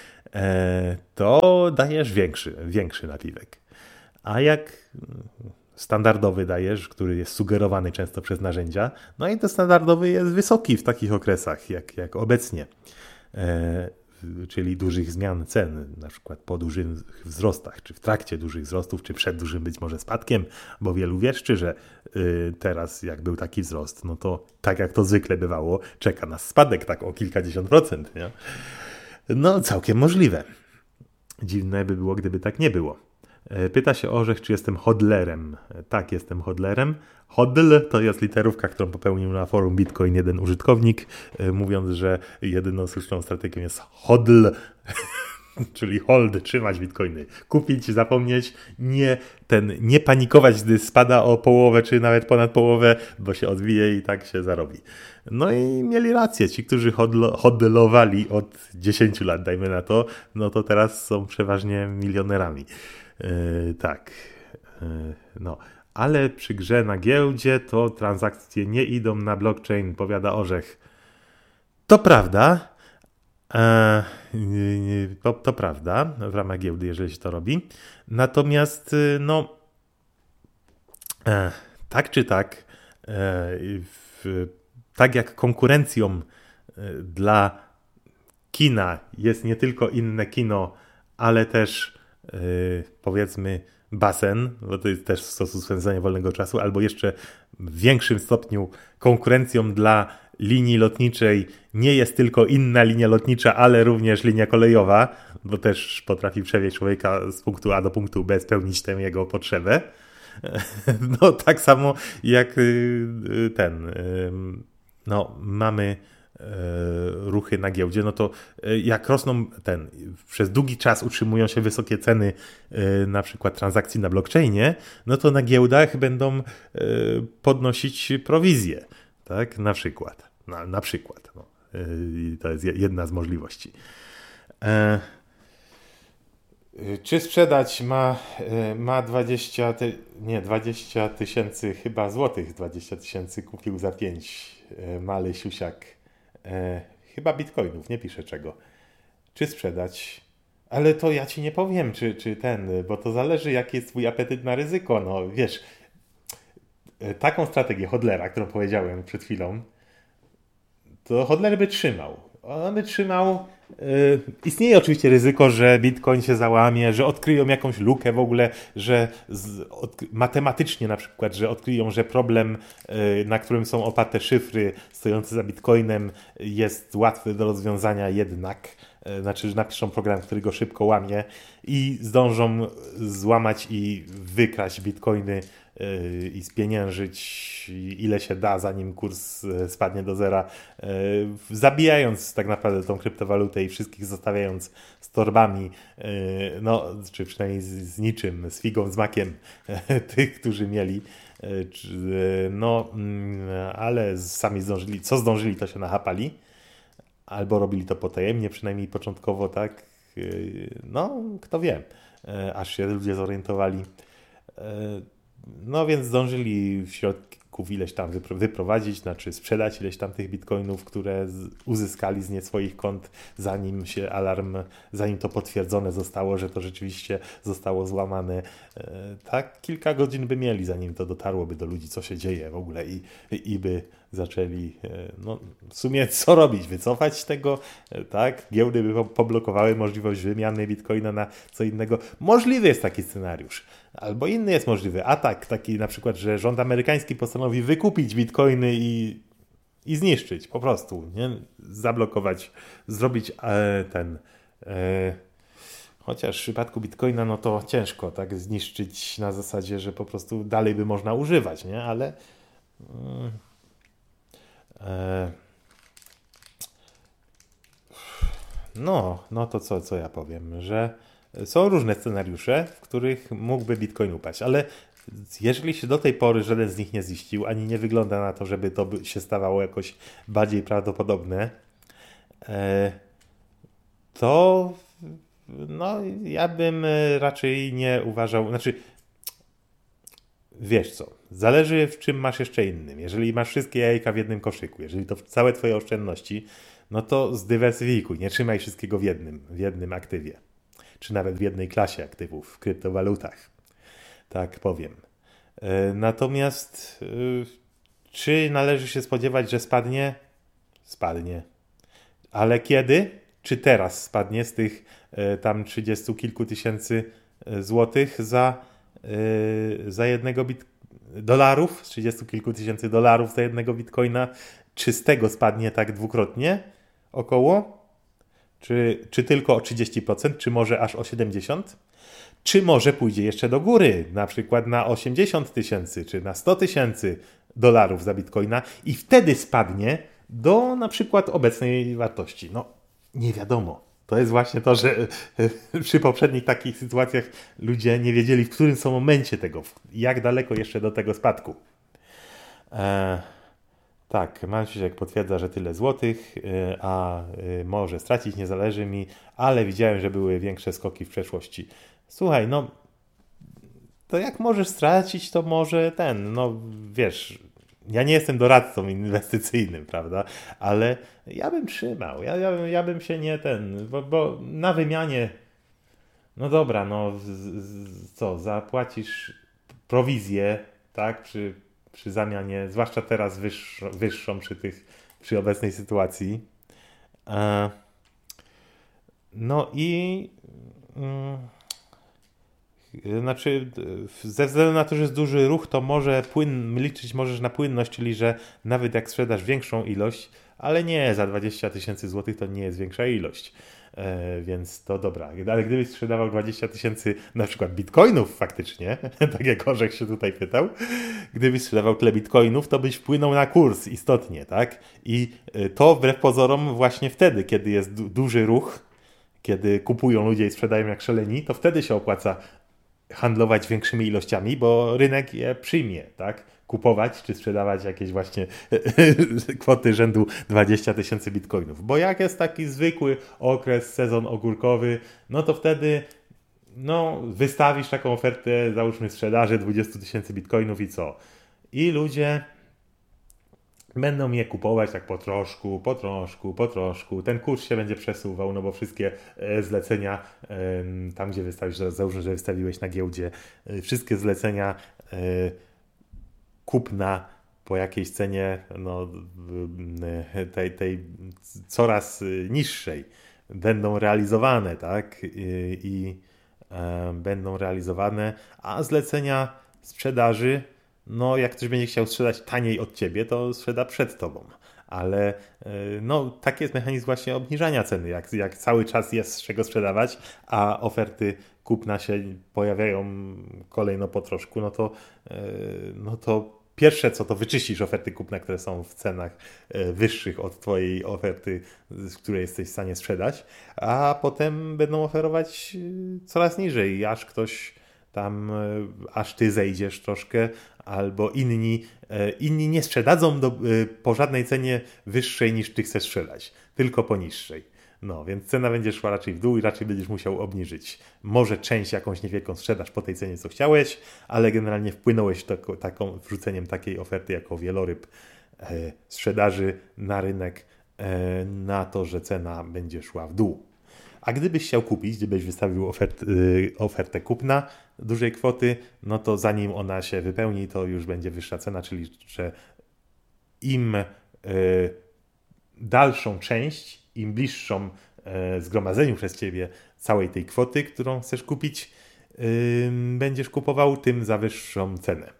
to dajesz większy, większy napiwek. A jak standardowy dajesz, który jest sugerowany często przez narzędzia, no i to standardowy jest wysoki w takich okresach, jak, jak obecnie, e, czyli dużych zmian cen, na przykład po dużych wzrostach, czy w trakcie dużych wzrostów, czy przed dużym być może spadkiem, bo wielu wieszczy, że y, teraz jak był taki wzrost, no to tak jak to zwykle bywało, czeka nas spadek tak o kilkadziesiąt procent. Nie? No całkiem możliwe. Dziwne by było, gdyby tak nie było. Pyta się Orzech, czy jestem hodlerem. Tak, jestem hodlerem. Hodl to jest literówka, którą popełnił na forum Bitcoin jeden użytkownik, mówiąc, że jedyną słuszną strategią jest hodl, czyli hold, trzymać bitcoiny. Kupić, zapomnieć, nie, ten, nie panikować, gdy spada o połowę, czy nawet ponad połowę, bo się odbije i tak się zarobi. No i mieli rację. Ci, którzy hodl, hodlowali od dziesięciu lat, dajmy na to, no to teraz są przeważnie milionerami. Yy, tak, yy, no, ale przy grze na giełdzie to transakcje nie idą na blockchain, powiada Orzech. To prawda, e, yy, to, to prawda, w ramach giełdy, jeżeli się to robi. Natomiast, no, e, tak czy tak, e, w, tak jak konkurencją dla kina jest nie tylko inne kino, ale też Yy, powiedzmy basen, bo to jest też sposób spędzania wolnego czasu, albo jeszcze w większym stopniu konkurencją dla linii lotniczej nie jest tylko inna linia lotnicza, ale również linia kolejowa, bo też potrafi przewieźć człowieka z punktu A do punktu B, spełnić tę jego potrzebę. No tak samo jak ten, no mamy ruchy na giełdzie, no to jak rosną ten, przez długi czas utrzymują się wysokie ceny na przykład transakcji na blockchainie, no to na giełdach będą podnosić prowizje, tak, na przykład, na, na przykład, no. To jest jedna z możliwości. Czy sprzedać ma, ma dwadzieścia, ty, nie, dwadzieścia tysięcy chyba złotych, dwadzieścia tysięcy kupił za pięć, Maly Siusiak. E, chyba bitcoinów, nie piszę czego. Czy sprzedać? Ale to ja ci nie powiem, czy, czy ten, bo to zależy, jaki jest twój apetyt na ryzyko. No wiesz, taką strategię hodlera, którą powiedziałem przed chwilą, to hodler by trzymał. On by trzymał. Yy, istnieje oczywiście ryzyko, że Bitcoin się załamie, że odkryją jakąś lukę w ogóle, że z, od, matematycznie na przykład, że odkryją, że problem, yy, na którym są oparte szyfry stojące za Bitcoinem jest łatwy do rozwiązania jednak. Yy, znaczy, że napiszą program, który go szybko łamie i zdążą złamać i wykraść Bitcoiny yy, i spieniężyć ile się da, zanim kurs spadnie do zera, yy, zabijając tak naprawdę tą kryptowalutę i wszystkich zostawiając z torbami, yy, no, czy przynajmniej z, z niczym, z figą, z makiem yy, tych, którzy mieli. Yy, no, yy, ale sami zdążyli, co zdążyli, to się nachapali. Albo robili to potajemnie, przynajmniej początkowo, tak. Yy, no, kto wie, yy, aż się ludzie zorientowali. Yy, no więc zdążyli w środków ileś tam wypro- wyprowadzić, znaczy sprzedać ileś tam tych bitcoinów, które z- uzyskali z nie swoich kont, zanim się alarm, zanim to potwierdzone zostało, że to rzeczywiście zostało złamane. E, tak kilka godzin by mieli, zanim to dotarłoby do ludzi, co się dzieje w ogóle i, i by zaczęli, no w sumie co robić? Wycofać tego, tak? Giełdy by poblokowały możliwość wymiany bitcoina na co innego. Możliwy jest taki scenariusz. Albo inny jest możliwy. Atak taki na przykład, że rząd amerykański postanowi wykupić bitcoiny i, i zniszczyć po prostu, nie? Zablokować, zrobić e, ten... E, chociaż w przypadku bitcoina no to ciężko tak zniszczyć na zasadzie, że po prostu dalej by można używać, nie? Ale... Mm, No, no to co, co ja powiem, że są różne scenariusze, w których mógłby Bitcoin upaść, ale jeżeli się do tej pory żaden z nich nie ziścił, ani nie wygląda na to, żeby to się stawało jakoś bardziej prawdopodobne, to no, ja bym raczej nie uważał, znaczy wiesz co, zależy w czym masz jeszcze innym. Jeżeli masz wszystkie jajka w jednym koszyku, jeżeli to całe twoje oszczędności, no to zdywersyfikuj, nie trzymaj wszystkiego w jednym, w jednym aktywie. Czy nawet w jednej klasie aktywów w kryptowalutach. Tak powiem. Natomiast czy należy się spodziewać, że spadnie? Spadnie. Ale kiedy? Czy teraz spadnie z tych tam trzydziestu kilku tysięcy złotych za, za jednego bit dolarów, trzydziestu kilku tysięcy dolarów za jednego bitcoina? Czy z tego spadnie tak dwukrotnie? Około? Czy, czy tylko o trzydzieści procent? Czy może aż o siedemdziesiąt procent? Czy może pójdzie jeszcze do góry? Na przykład na osiemdziesiąt tysięcy, czy na sto tysięcy dolarów za bitcoina i wtedy spadnie do na przykład obecnej wartości. No, nie wiadomo. To jest właśnie to, że przy poprzednich takich sytuacjach ludzie nie wiedzieli, w którym są momencie tego, jak daleko jeszcze do tego spadku. Eee, tak, Maciek potwierdza, że tyle złotych, a może stracić, nie zależy mi, ale widziałem, że były większe skoki w przeszłości. Słuchaj, no to jak możesz stracić, to może ten, no wiesz, ja nie jestem doradcą inwestycyjnym, prawda, ale ja bym trzymał, ja, ja, ja bym się nie ten, bo, bo na wymianie, no dobra, no z, z, co, zapłacisz prowizję, tak, przy, przy zamianie, zwłaszcza teraz wyższą, wyższą przy tych, przy obecnej sytuacji. E, no i... Mm, Znaczy, ze względu na to, że jest duży ruch, to może płyn, liczyć możesz na płynność, czyli że nawet jak sprzedasz większą ilość, ale nie, za dwadzieścia tysięcy złotych to nie jest większa ilość. E, więc to dobra. Ale gdybyś sprzedawał dwadzieścia tysięcy na przykład bitcoinów faktycznie, tak jak Orzech się tutaj pytał, gdybyś sprzedawał tyle bitcoinów, to byś wpłynął na kurs istotnie, tak? I to wbrew pozorom właśnie wtedy, kiedy jest du- duży ruch, kiedy kupują ludzie i sprzedają jak szaleni, to wtedy się opłaca handlować większymi ilościami, bo rynek je przyjmie, tak? Kupować czy sprzedawać jakieś właśnie kwoty rzędu dwadzieścia tysięcy bitcoinów. Bo jak jest taki zwykły okres, sezon ogórkowy, no to wtedy no, wystawisz taką ofertę, załóżmy sprzedaży dwadzieścia tysięcy bitcoinów i co? I ludzie będą je kupować tak po troszku, po troszku, po troszku. Ten kurs się będzie przesuwał, no bo wszystkie zlecenia, tam gdzie wystawisz, załóżmy, że wystawiłeś na giełdzie, wszystkie zlecenia kupna po jakiejś cenie no, tej, tej coraz niższej będą realizowane, tak? I, i e, będą realizowane, a zlecenia sprzedaży, no jak ktoś będzie chciał sprzedać taniej od ciebie, to sprzeda przed tobą. Ale no, taki jest mechanizm właśnie obniżania ceny. Jak, jak cały czas jest z czego sprzedawać, a oferty kupna się pojawiają kolejno po troszku, no to, no to pierwsze co, to wyczyścisz oferty kupna, które są w cenach wyższych od twojej oferty, z której jesteś w stanie sprzedać, a potem będą oferować coraz niżej, aż ktoś tam, aż ty zejdziesz troszkę, albo inni, inni nie sprzedadzą do, po żadnej cenie wyższej niż ty chcesz sprzedać, tylko po niższej. No, więc cena będzie szła raczej w dół i raczej będziesz musiał obniżyć. Może część jakąś niewielką sprzedaż po tej cenie, co chciałeś, ale generalnie wpłynąłeś tako, taką, wrzuceniem takiej oferty jako wieloryb e, sprzedaży na rynek e, na to, że cena będzie szła w dół. A gdybyś chciał kupić, gdybyś wystawił ofert, y, ofertę kupna dużej kwoty, no to zanim ona się wypełni, to już będzie wyższa cena, czyli że im y, dalszą część, im bliższą y, zgromadzeniu przez ciebie całej tej kwoty, którą chcesz kupić, y, będziesz kupował, tym za wyższą cenę.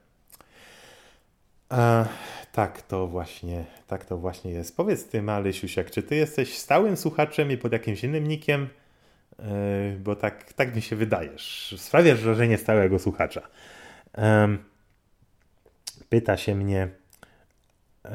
A, tak to właśnie, tak to właśnie jest. Powiedz ty, Malysiusiak, czy ty jesteś stałym słuchaczem i pod jakimś innym nickiem? Yy, bo tak, tak mi się wydajesz. Sprawiasz wrażenie stałego słuchacza. Yy, pyta się mnie, yy,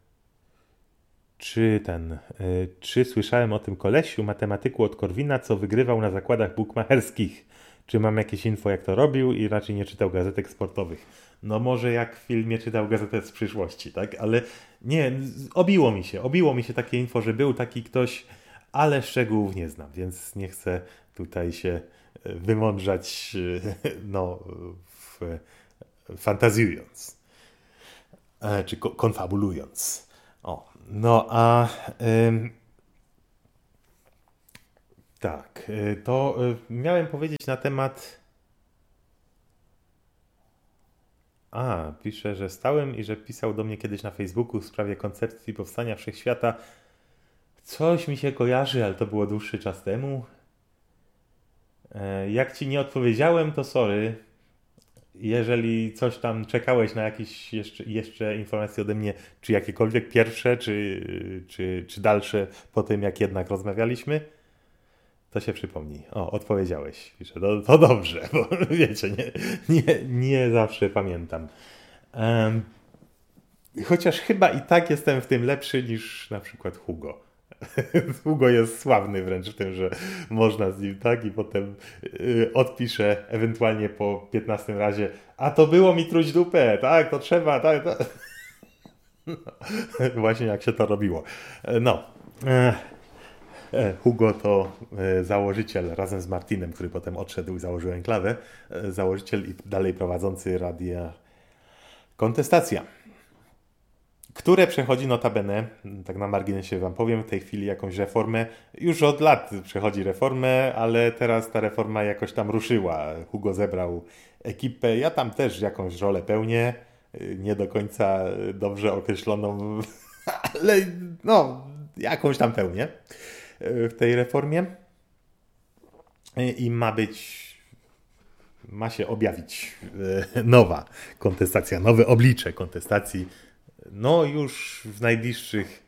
czy ten, yy, czy słyszałem o tym kolesiu, matematyku od Korwina, co wygrywał na zakładach bukmacherskich. Czy mam jakieś info, jak to robił i raczej nie czytał gazetek sportowych. No może jak w filmie czytał gazetę z przyszłości, tak? Ale nie, obiło mi się, obiło mi się takie info, że był taki ktoś, ale szczegółów nie znam, więc nie chcę tutaj się wymądrzać, no, w, fantazjując, czy konfabulując. O, no a ym, tak, to miałem powiedzieć na temat. A, pisze, że stałem i że pisał do mnie kiedyś na Facebooku w sprawie koncepcji powstania wszechświata. Coś mi się kojarzy, ale to było dłuższy czas temu. Jak ci nie odpowiedziałem, to sorry. Jeżeli coś tam czekałeś na jakieś jeszcze, jeszcze informacje ode mnie, czy jakiekolwiek pierwsze, czy, czy, czy dalsze po tym, jak jednak rozmawialiśmy, to się przypomnij. O, odpowiedziałeś. Pisze, to, to dobrze, bo wiecie, nie, nie, nie zawsze pamiętam. Um, chociaż chyba i tak jestem w tym lepszy niż na przykład Hugo. Hugo jest sławny wręcz w tym, że można z nim tak i potem yy, odpiszę ewentualnie po piętnastym razie, a to było mi truć dupę, tak, to trzeba, tak, to... No, właśnie jak się to robiło. No. Hugo to założyciel razem z Martinem, który potem odszedł i założył Enklawę, założyciel i dalej prowadzący radia Kontestacja, które przechodzi notabene, tak na marginesie wam powiem, w tej chwili jakąś reformę. Już od lat przechodzi reformę, ale teraz ta reforma jakoś tam ruszyła. Hugo zebrał ekipę, ja tam też jakąś rolę pełnię, nie do końca dobrze określoną, ale no, jakąś tam pełnię w tej reformie. I ma być, ma się objawić nowa kontestacja, nowe oblicze kontestacji. No już w najbliższych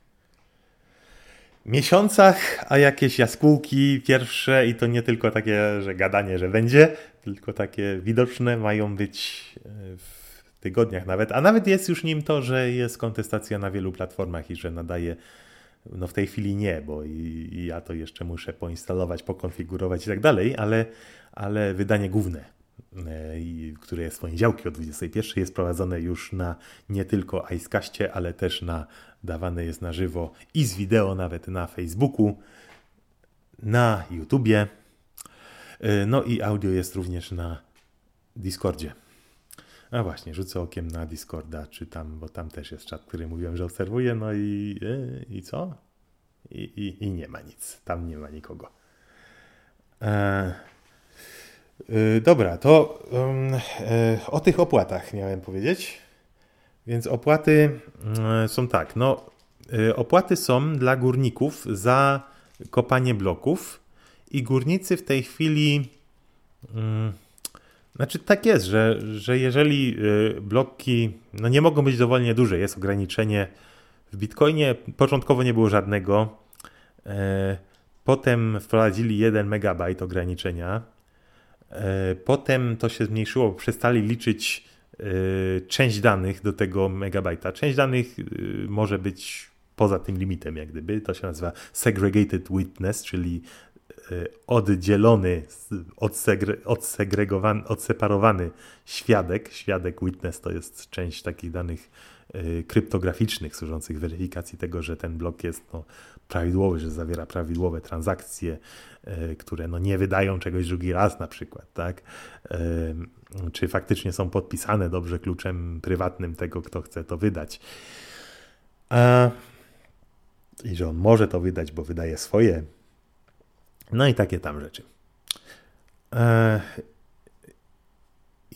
miesiącach, a jakieś jaskółki pierwsze i to nie tylko takie, że gadanie, że będzie, tylko takie widoczne mają być w tygodniach nawet, a nawet jest już nim to, że jest kontestacja na wielu platformach i że nadaje, no w tej chwili nie, bo i, i ja to jeszcze muszę poinstalować, pokonfigurować i tak dalej, ale, ale wydanie główne, które jest w poniedziałki o dwudziestej pierwszej, jest prowadzone już na nie tylko Icecastie, ale też na, dawane jest na żywo i z wideo nawet na Facebooku, na YouTubie, no i audio jest również na Discordzie. A właśnie, rzucę okiem na Discorda, czy tam, bo tam też jest czat, który mówiłem, że obserwuję, no i, i co? I, i, i nie ma nic, tam nie ma nikogo. Eee... Dobra, to um, o tych opłatach miałem powiedzieć. Więc opłaty są tak. No, opłaty są dla górników za kopanie bloków i górnicy w tej chwili... Um, znaczy tak jest, że, że jeżeli bloki no nie mogą być dowolnie duże, jest ograniczenie. W Bitcoinie początkowo nie było żadnego. Potem wprowadzili jeden megabajt ograniczenia. Potem to się zmniejszyło, przestali liczyć część danych do tego megabajta. Część danych może być poza tym limitem, jak gdyby. To się nazywa segregated witness, czyli oddzielony, odsegre, odsegregowany, odseparowany świadek. Świadek witness to jest część takich danych kryptograficznych służących weryfikacji tego, że ten blok jest no, prawidłowy, że zawiera prawidłowe transakcje, y, które no, nie wydają czegoś drugi raz na przykład, tak? Y, czy faktycznie są podpisane dobrze kluczem prywatnym tego, kto chce to wydać. A, i że on może to wydać, bo wydaje swoje. No i takie tam rzeczy. Y,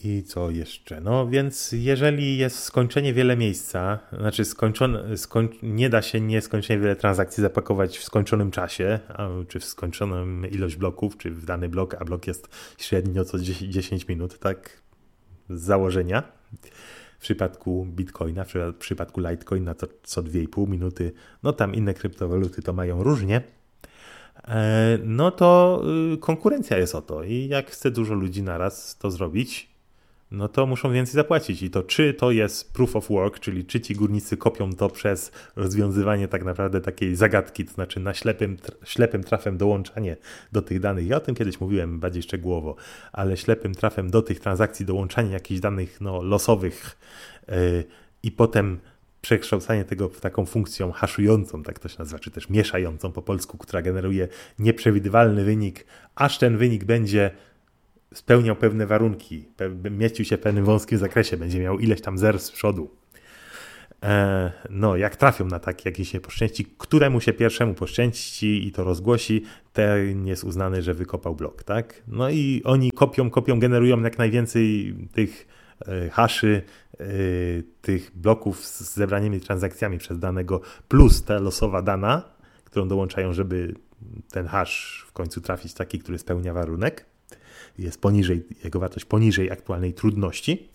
I co jeszcze? No więc jeżeli jest skończenie wiele miejsca, znaczy skończone, skoń, nie da się nieskończenie wiele transakcji zapakować w skończonym czasie, a, czy w skończoną ilość bloków, czy w dany blok, a blok jest średnio co dziesięć minut, tak z założenia. W przypadku Bitcoina, w przypadku Litecoina to co dwie i pół minuty, no tam inne kryptowaluty to mają różnie. No to konkurencja jest o to i jak chce dużo ludzi naraz to zrobić, no to muszą więcej zapłacić. I to czy to jest proof of work, czyli czy ci górnicy kopią to przez rozwiązywanie tak naprawdę takiej zagadki, to znaczy na ślepym, ślepym trafem dołączanie do tych danych. Ja o tym kiedyś mówiłem bardziej szczegółowo, ale ślepym trafem do tych transakcji dołączanie jakichś danych no, losowych yy, i potem przekształcanie tego w taką funkcją haszującą, tak to się nazywa, czy też mieszającą po polsku, która generuje nieprzewidywalny wynik, aż ten wynik będzie spełniał pewne warunki, mieścił się w pewnym wąskim zakresie, będzie miał ileś tam zer z przodu. E, no, jak trafią na takie jakieś niepowszczęści, któremu się pierwszemu poszczęści i to rozgłosi, ten jest uznany, że wykopał blok, tak? No i oni kopią, kopią, generują jak najwięcej tych e, haszy, e, tych bloków z zebranymi transakcjami przez danego, plus ta losowa dana, którą dołączają, żeby ten hash w końcu trafić taki, który spełnia warunek. Jest poniżej, jego wartość poniżej aktualnej trudności,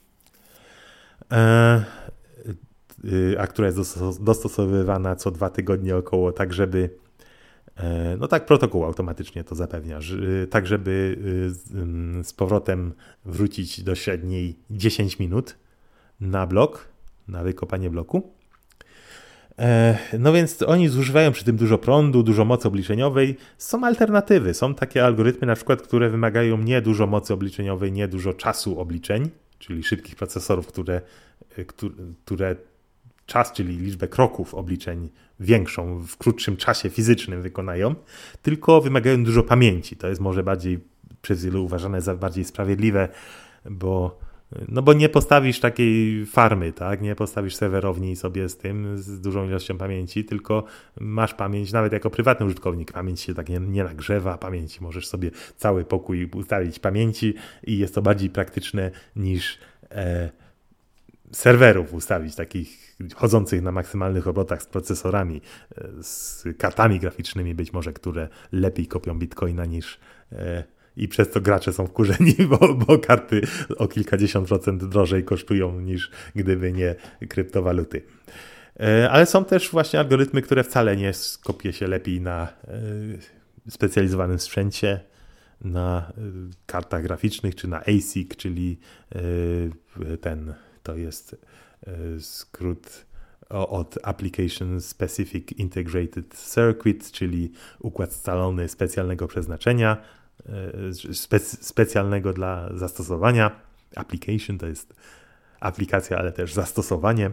a która jest dostosowywana co dwa tygodnie około, tak żeby, no tak protokół automatycznie to zapewnia, tak żeby z powrotem wrócić do średniej dziesięć minut na blok, na wykopanie bloku. No więc oni zużywają przy tym dużo prądu, dużo mocy obliczeniowej. Są alternatywy, są takie algorytmy na przykład, które wymagają nie dużo mocy obliczeniowej, nie dużo czasu obliczeń, czyli szybkich procesorów, które, które czas, czyli liczbę kroków obliczeń większą w krótszym czasie fizycznym wykonają, tylko wymagają dużo pamięci. To jest może bardziej przez wielu uważane za bardziej sprawiedliwe, bo No bo nie postawisz takiej farmy, tak? Nie postawisz serwerowni sobie z tym, z dużą ilością pamięci, tylko masz pamięć, nawet jako prywatny użytkownik, pamięć się tak nie, nie nagrzewa, pamięci możesz sobie cały pokój ustawić pamięci i jest to bardziej praktyczne niż e, serwerów ustawić, takich chodzących na maksymalnych obrotach z procesorami, e, z kartami graficznymi być może, które lepiej kopią Bitcoina niż e, i przez to gracze są wkurzeni, bo, bo karty o kilkadziesiąt procent drożej kosztują niż gdyby nie kryptowaluty. Ale są też właśnie algorytmy, które wcale nie kopie się lepiej na specjalizowanym sprzęcie, na kartach graficznych, czy na A S I C, czyli ten, to jest skrót od Application Specific Integrated Circuit, czyli układ scalony specjalnego przeznaczenia, Spec- specjalnego dla zastosowania. Application to jest aplikacja, ale też zastosowanie.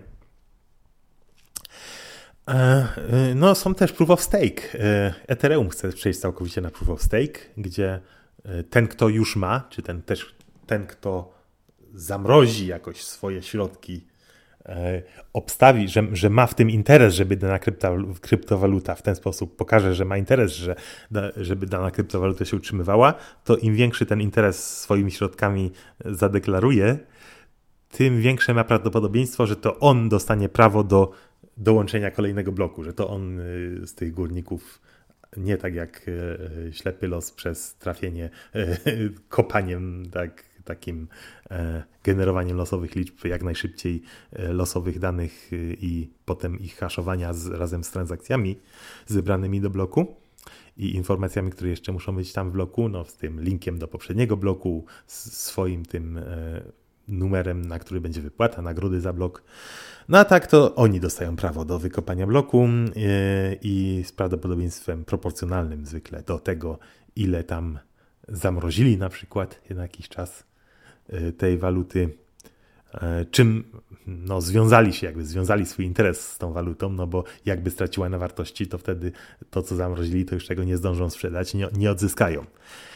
No, są też proof of stake. Ethereum chce przejść całkowicie na proof of stake, gdzie ten, kto już ma, czy ten też ten, kto zamrozi jakoś swoje środki, obstawi, że, że ma w tym interes, żeby dana kryptowaluta w ten sposób pokaże, że ma interes, że, żeby dana kryptowaluta się utrzymywała, to im większy ten interes swoimi środkami zadeklaruje, tym większe ma prawdopodobieństwo, że to on dostanie prawo do dołączenia kolejnego bloku, że to on z tych górników, nie tak jak ślepy los przez trafienie kopaniem, tak, takim e, generowaniem losowych liczb jak najszybciej, e, losowych danych e, i potem ich haszowania z, razem z transakcjami zebranymi do bloku i informacjami, które jeszcze muszą być tam w bloku, no z tym linkiem do poprzedniego bloku, z swoim tym e, numerem, na który będzie wypłata nagrody za blok. No a tak to oni dostają prawo do wykopania bloku e, i z prawdopodobieństwem proporcjonalnym zwykle do tego, ile tam zamrozili na przykład na jakiś czas tej waluty, czym no, związali się, jakby związali swój interes z tą walutą, no bo jakby straciła na wartości, to wtedy to, co zamrozili, to już tego nie zdążą sprzedać, nie, nie odzyskają.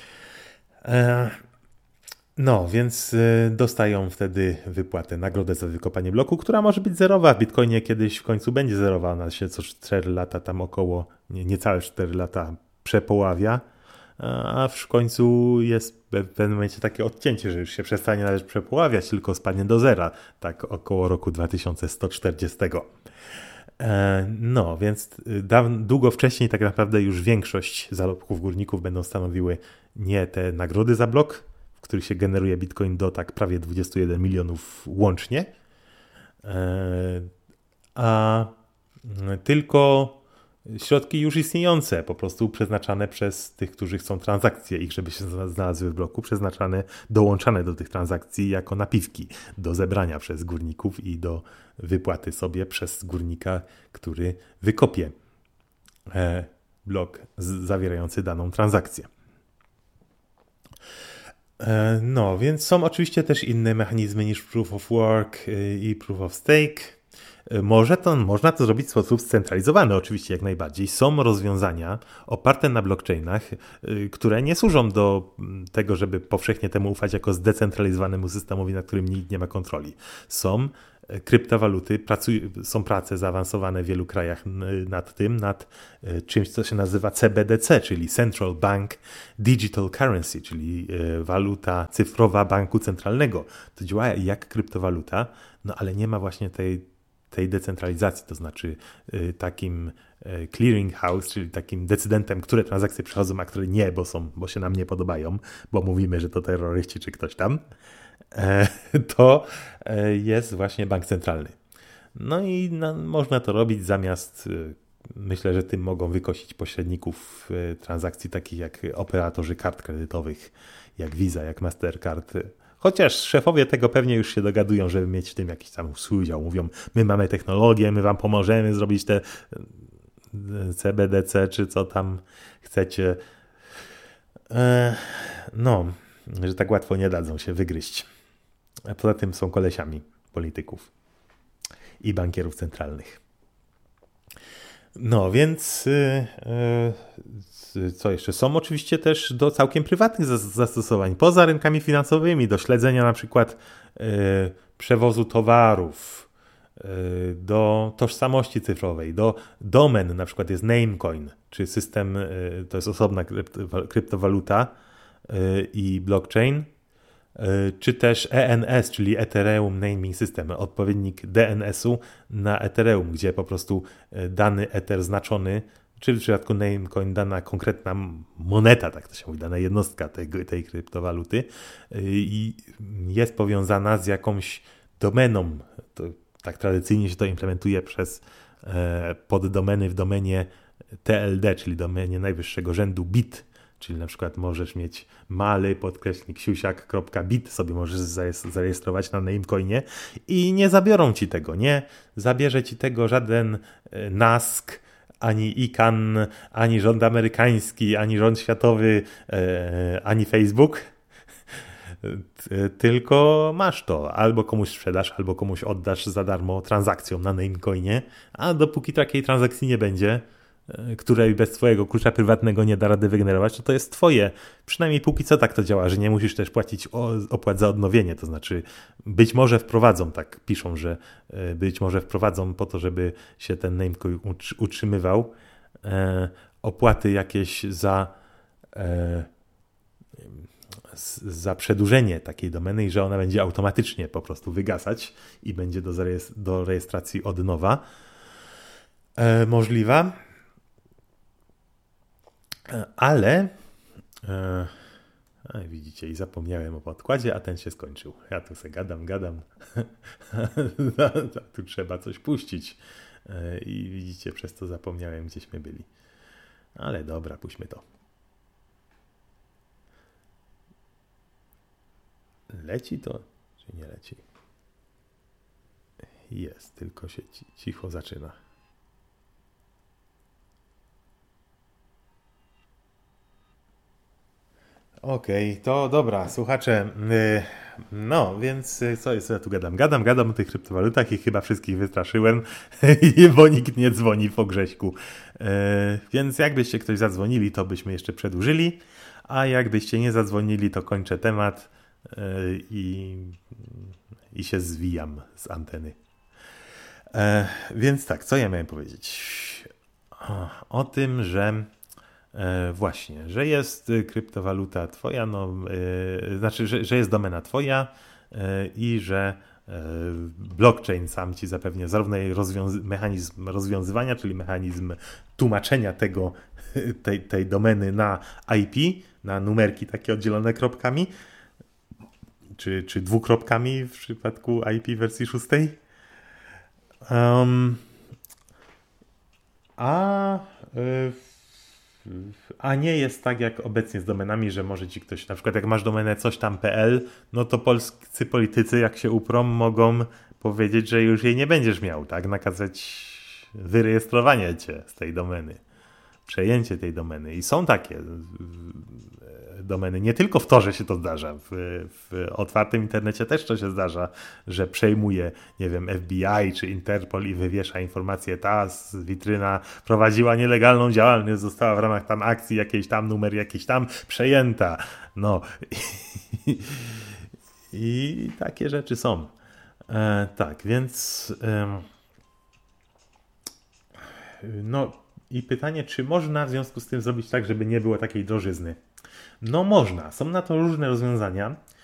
No, więc dostają wtedy wypłatę, nagrodę za wykopanie bloku, która może być zerowa. W Bitcoinie kiedyś w końcu będzie zerowa, ona się co cztery lata tam około, nie, niecałe cztery lata przepoławia. a w końcu jest w pewnym momencie takie odcięcie, że już się przestanie nawet przepoławiać, tylko spadnie do zera, tak około roku dwa tysiące sto czterdziestego. No, więc długo wcześniej tak naprawdę już większość zarobków górników będą stanowiły nie te nagrody za blok, w których się generuje Bitcoin do tak prawie dwadzieścia jeden milionów łącznie, a tylko środki już istniejące, po prostu przeznaczane przez tych, którzy chcą transakcje ich, żeby się znalazły w bloku, przeznaczane, dołączane do tych transakcji jako napiwki do zebrania przez górników i do wypłaty sobie przez górnika, który wykopie blok zawierający daną transakcję. No, więc są oczywiście też inne mechanizmy niż Proof of Work i Proof of Stake. Może to, można to zrobić w sposób scentralizowany, oczywiście jak najbardziej. Są rozwiązania oparte na blockchainach, które nie służą do tego, żeby powszechnie temu ufać jako zdecentralizowanemu systemowi, nad którym nikt nie ma kontroli. Są kryptowaluty, pracuj, są prace zaawansowane w wielu krajach nad tym, nad czymś, co się nazywa C B D C, czyli Central Bank Digital Currency, czyli waluta cyfrowa banku centralnego. To działa jak kryptowaluta, no ale nie ma właśnie tej, tej decentralizacji, to znaczy takim clearing house, czyli takim decydentem, które transakcje przychodzą, a które nie, bo, są, bo się nam nie podobają, bo mówimy, że to terroryści czy ktoś tam. To jest właśnie bank centralny. No i no, można to robić zamiast, myślę, że tym mogą wykosić pośredników transakcji takich jak operatorzy kart kredytowych, jak Visa, jak Mastercard. Chociaż szefowie tego pewnie już się dogadują, żeby mieć w tym jakiś tam współudział. Mówią, my mamy technologię, my wam pomożemy zrobić te C B D C, czy co tam chcecie. No, że tak łatwo nie dadzą się wygryźć. A poza tym są kolesiami polityków i bankierów centralnych. No więc yy, co jeszcze? Są oczywiście też do całkiem prywatnych zastosowań, poza rynkami finansowymi, do śledzenia na przykład yy, przewozu towarów, yy, do tożsamości cyfrowej, do domen, na przykład jest Namecoin, czy system, yy, to jest osobna krypto, kryptowaluta yy, i blockchain, czy też E N S, czyli Ethereum Naming System, odpowiednik D N S-u na Ethereum, gdzie po prostu dany Ether znaczony, czyli w przypadku Namecoin dana konkretna moneta, tak to się mówi, dana jednostka tej, tej kryptowaluty i jest powiązana z jakąś domeną. To, tak tradycyjnie się to implementuje przez poddomeny w domenie T L D, czyli domenie najwyższego rzędu bit. Czyli na przykład możesz mieć maly, podkreśnik, siusiak.bit sobie możesz zarejestrować na Namecoinie i nie zabiorą ci tego, nie zabierze ci tego żaden N A S K, ani I C A N, ani rząd amerykański, ani rząd światowy, ani Facebook, tylko masz to. Albo komuś sprzedasz, albo komuś oddasz za darmo transakcją na Namecoinie, a dopóki takiej transakcji nie będzie, której bez twojego klucza prywatnego nie da rady wygenerować, to to jest twoje. Przynajmniej póki co tak to działa, że nie musisz też płacić opłat za odnowienie. To znaczy być może wprowadzą, tak piszą, że być może wprowadzą po to, żeby się ten Namecoin utrzymywał, opłaty jakieś za za przedłużenie takiej domeny i że ona będzie automatycznie po prostu wygasać i będzie do, zarejestr- do rejestracji od nowa możliwa. Ale a widzicie, i zapomniałem o podkładzie, a ten się skończył. Ja tu se gadam, gadam. Tu trzeba coś puścić. I widzicie, przez to zapomniałem, gdzieśmy byli. Ale dobra, puśćmy to. Leci to, czy nie leci? Jest, tylko się cicho zaczyna. Okej, okay, to dobra, słuchacze, no więc co jest, ja tu gadam? Gadam, gadam o tych kryptowalutach i chyba wszystkich wystraszyłem, bo nikt nie dzwoni po Grześku. Więc jakbyście ktoś zadzwonili, to byśmy jeszcze przedłużyli, a jakbyście nie zadzwonili, to kończę temat i, i się zwijam z anteny. Więc tak, co ja miałem powiedzieć? O, o tym, że E, właśnie, że jest kryptowaluta twoja, no, e, znaczy, że, że jest domena twoja e, i że e, blockchain sam ci zapewnia zarówno jej rozwiązy- mechanizm rozwiązywania, czyli mechanizm tłumaczenia tego, tej, tej domeny na I P, na numerki takie oddzielone kropkami, czy, czy dwukropkami w przypadku I P wersji szóstej. Um, a y, A nie jest tak jak obecnie z domenami, że może ci ktoś, na przykład jak masz domenę coś tam kropka p l, no to polscy politycy, jak się uprą, mogą powiedzieć, że już jej nie będziesz miał, tak? Nakazać wyrejestrowanie cię z tej domeny, przejęcie tej domeny. I są takie domeny. Nie tylko w Torze się to zdarza. W, w otwartym internecie też to się zdarza, że przejmuje, nie wiem, F B I czy Interpol i wywiesza informację, ta witryna prowadziła nielegalną działalność, została w ramach tam akcji jakiejś tam, numer jakiś tam, przejęta. No. I, i takie rzeczy są. E, tak, więc e, no i pytanie, czy można w związku z tym zrobić tak, żeby nie było takiej drożyzny? No można, są na to różne rozwiązania.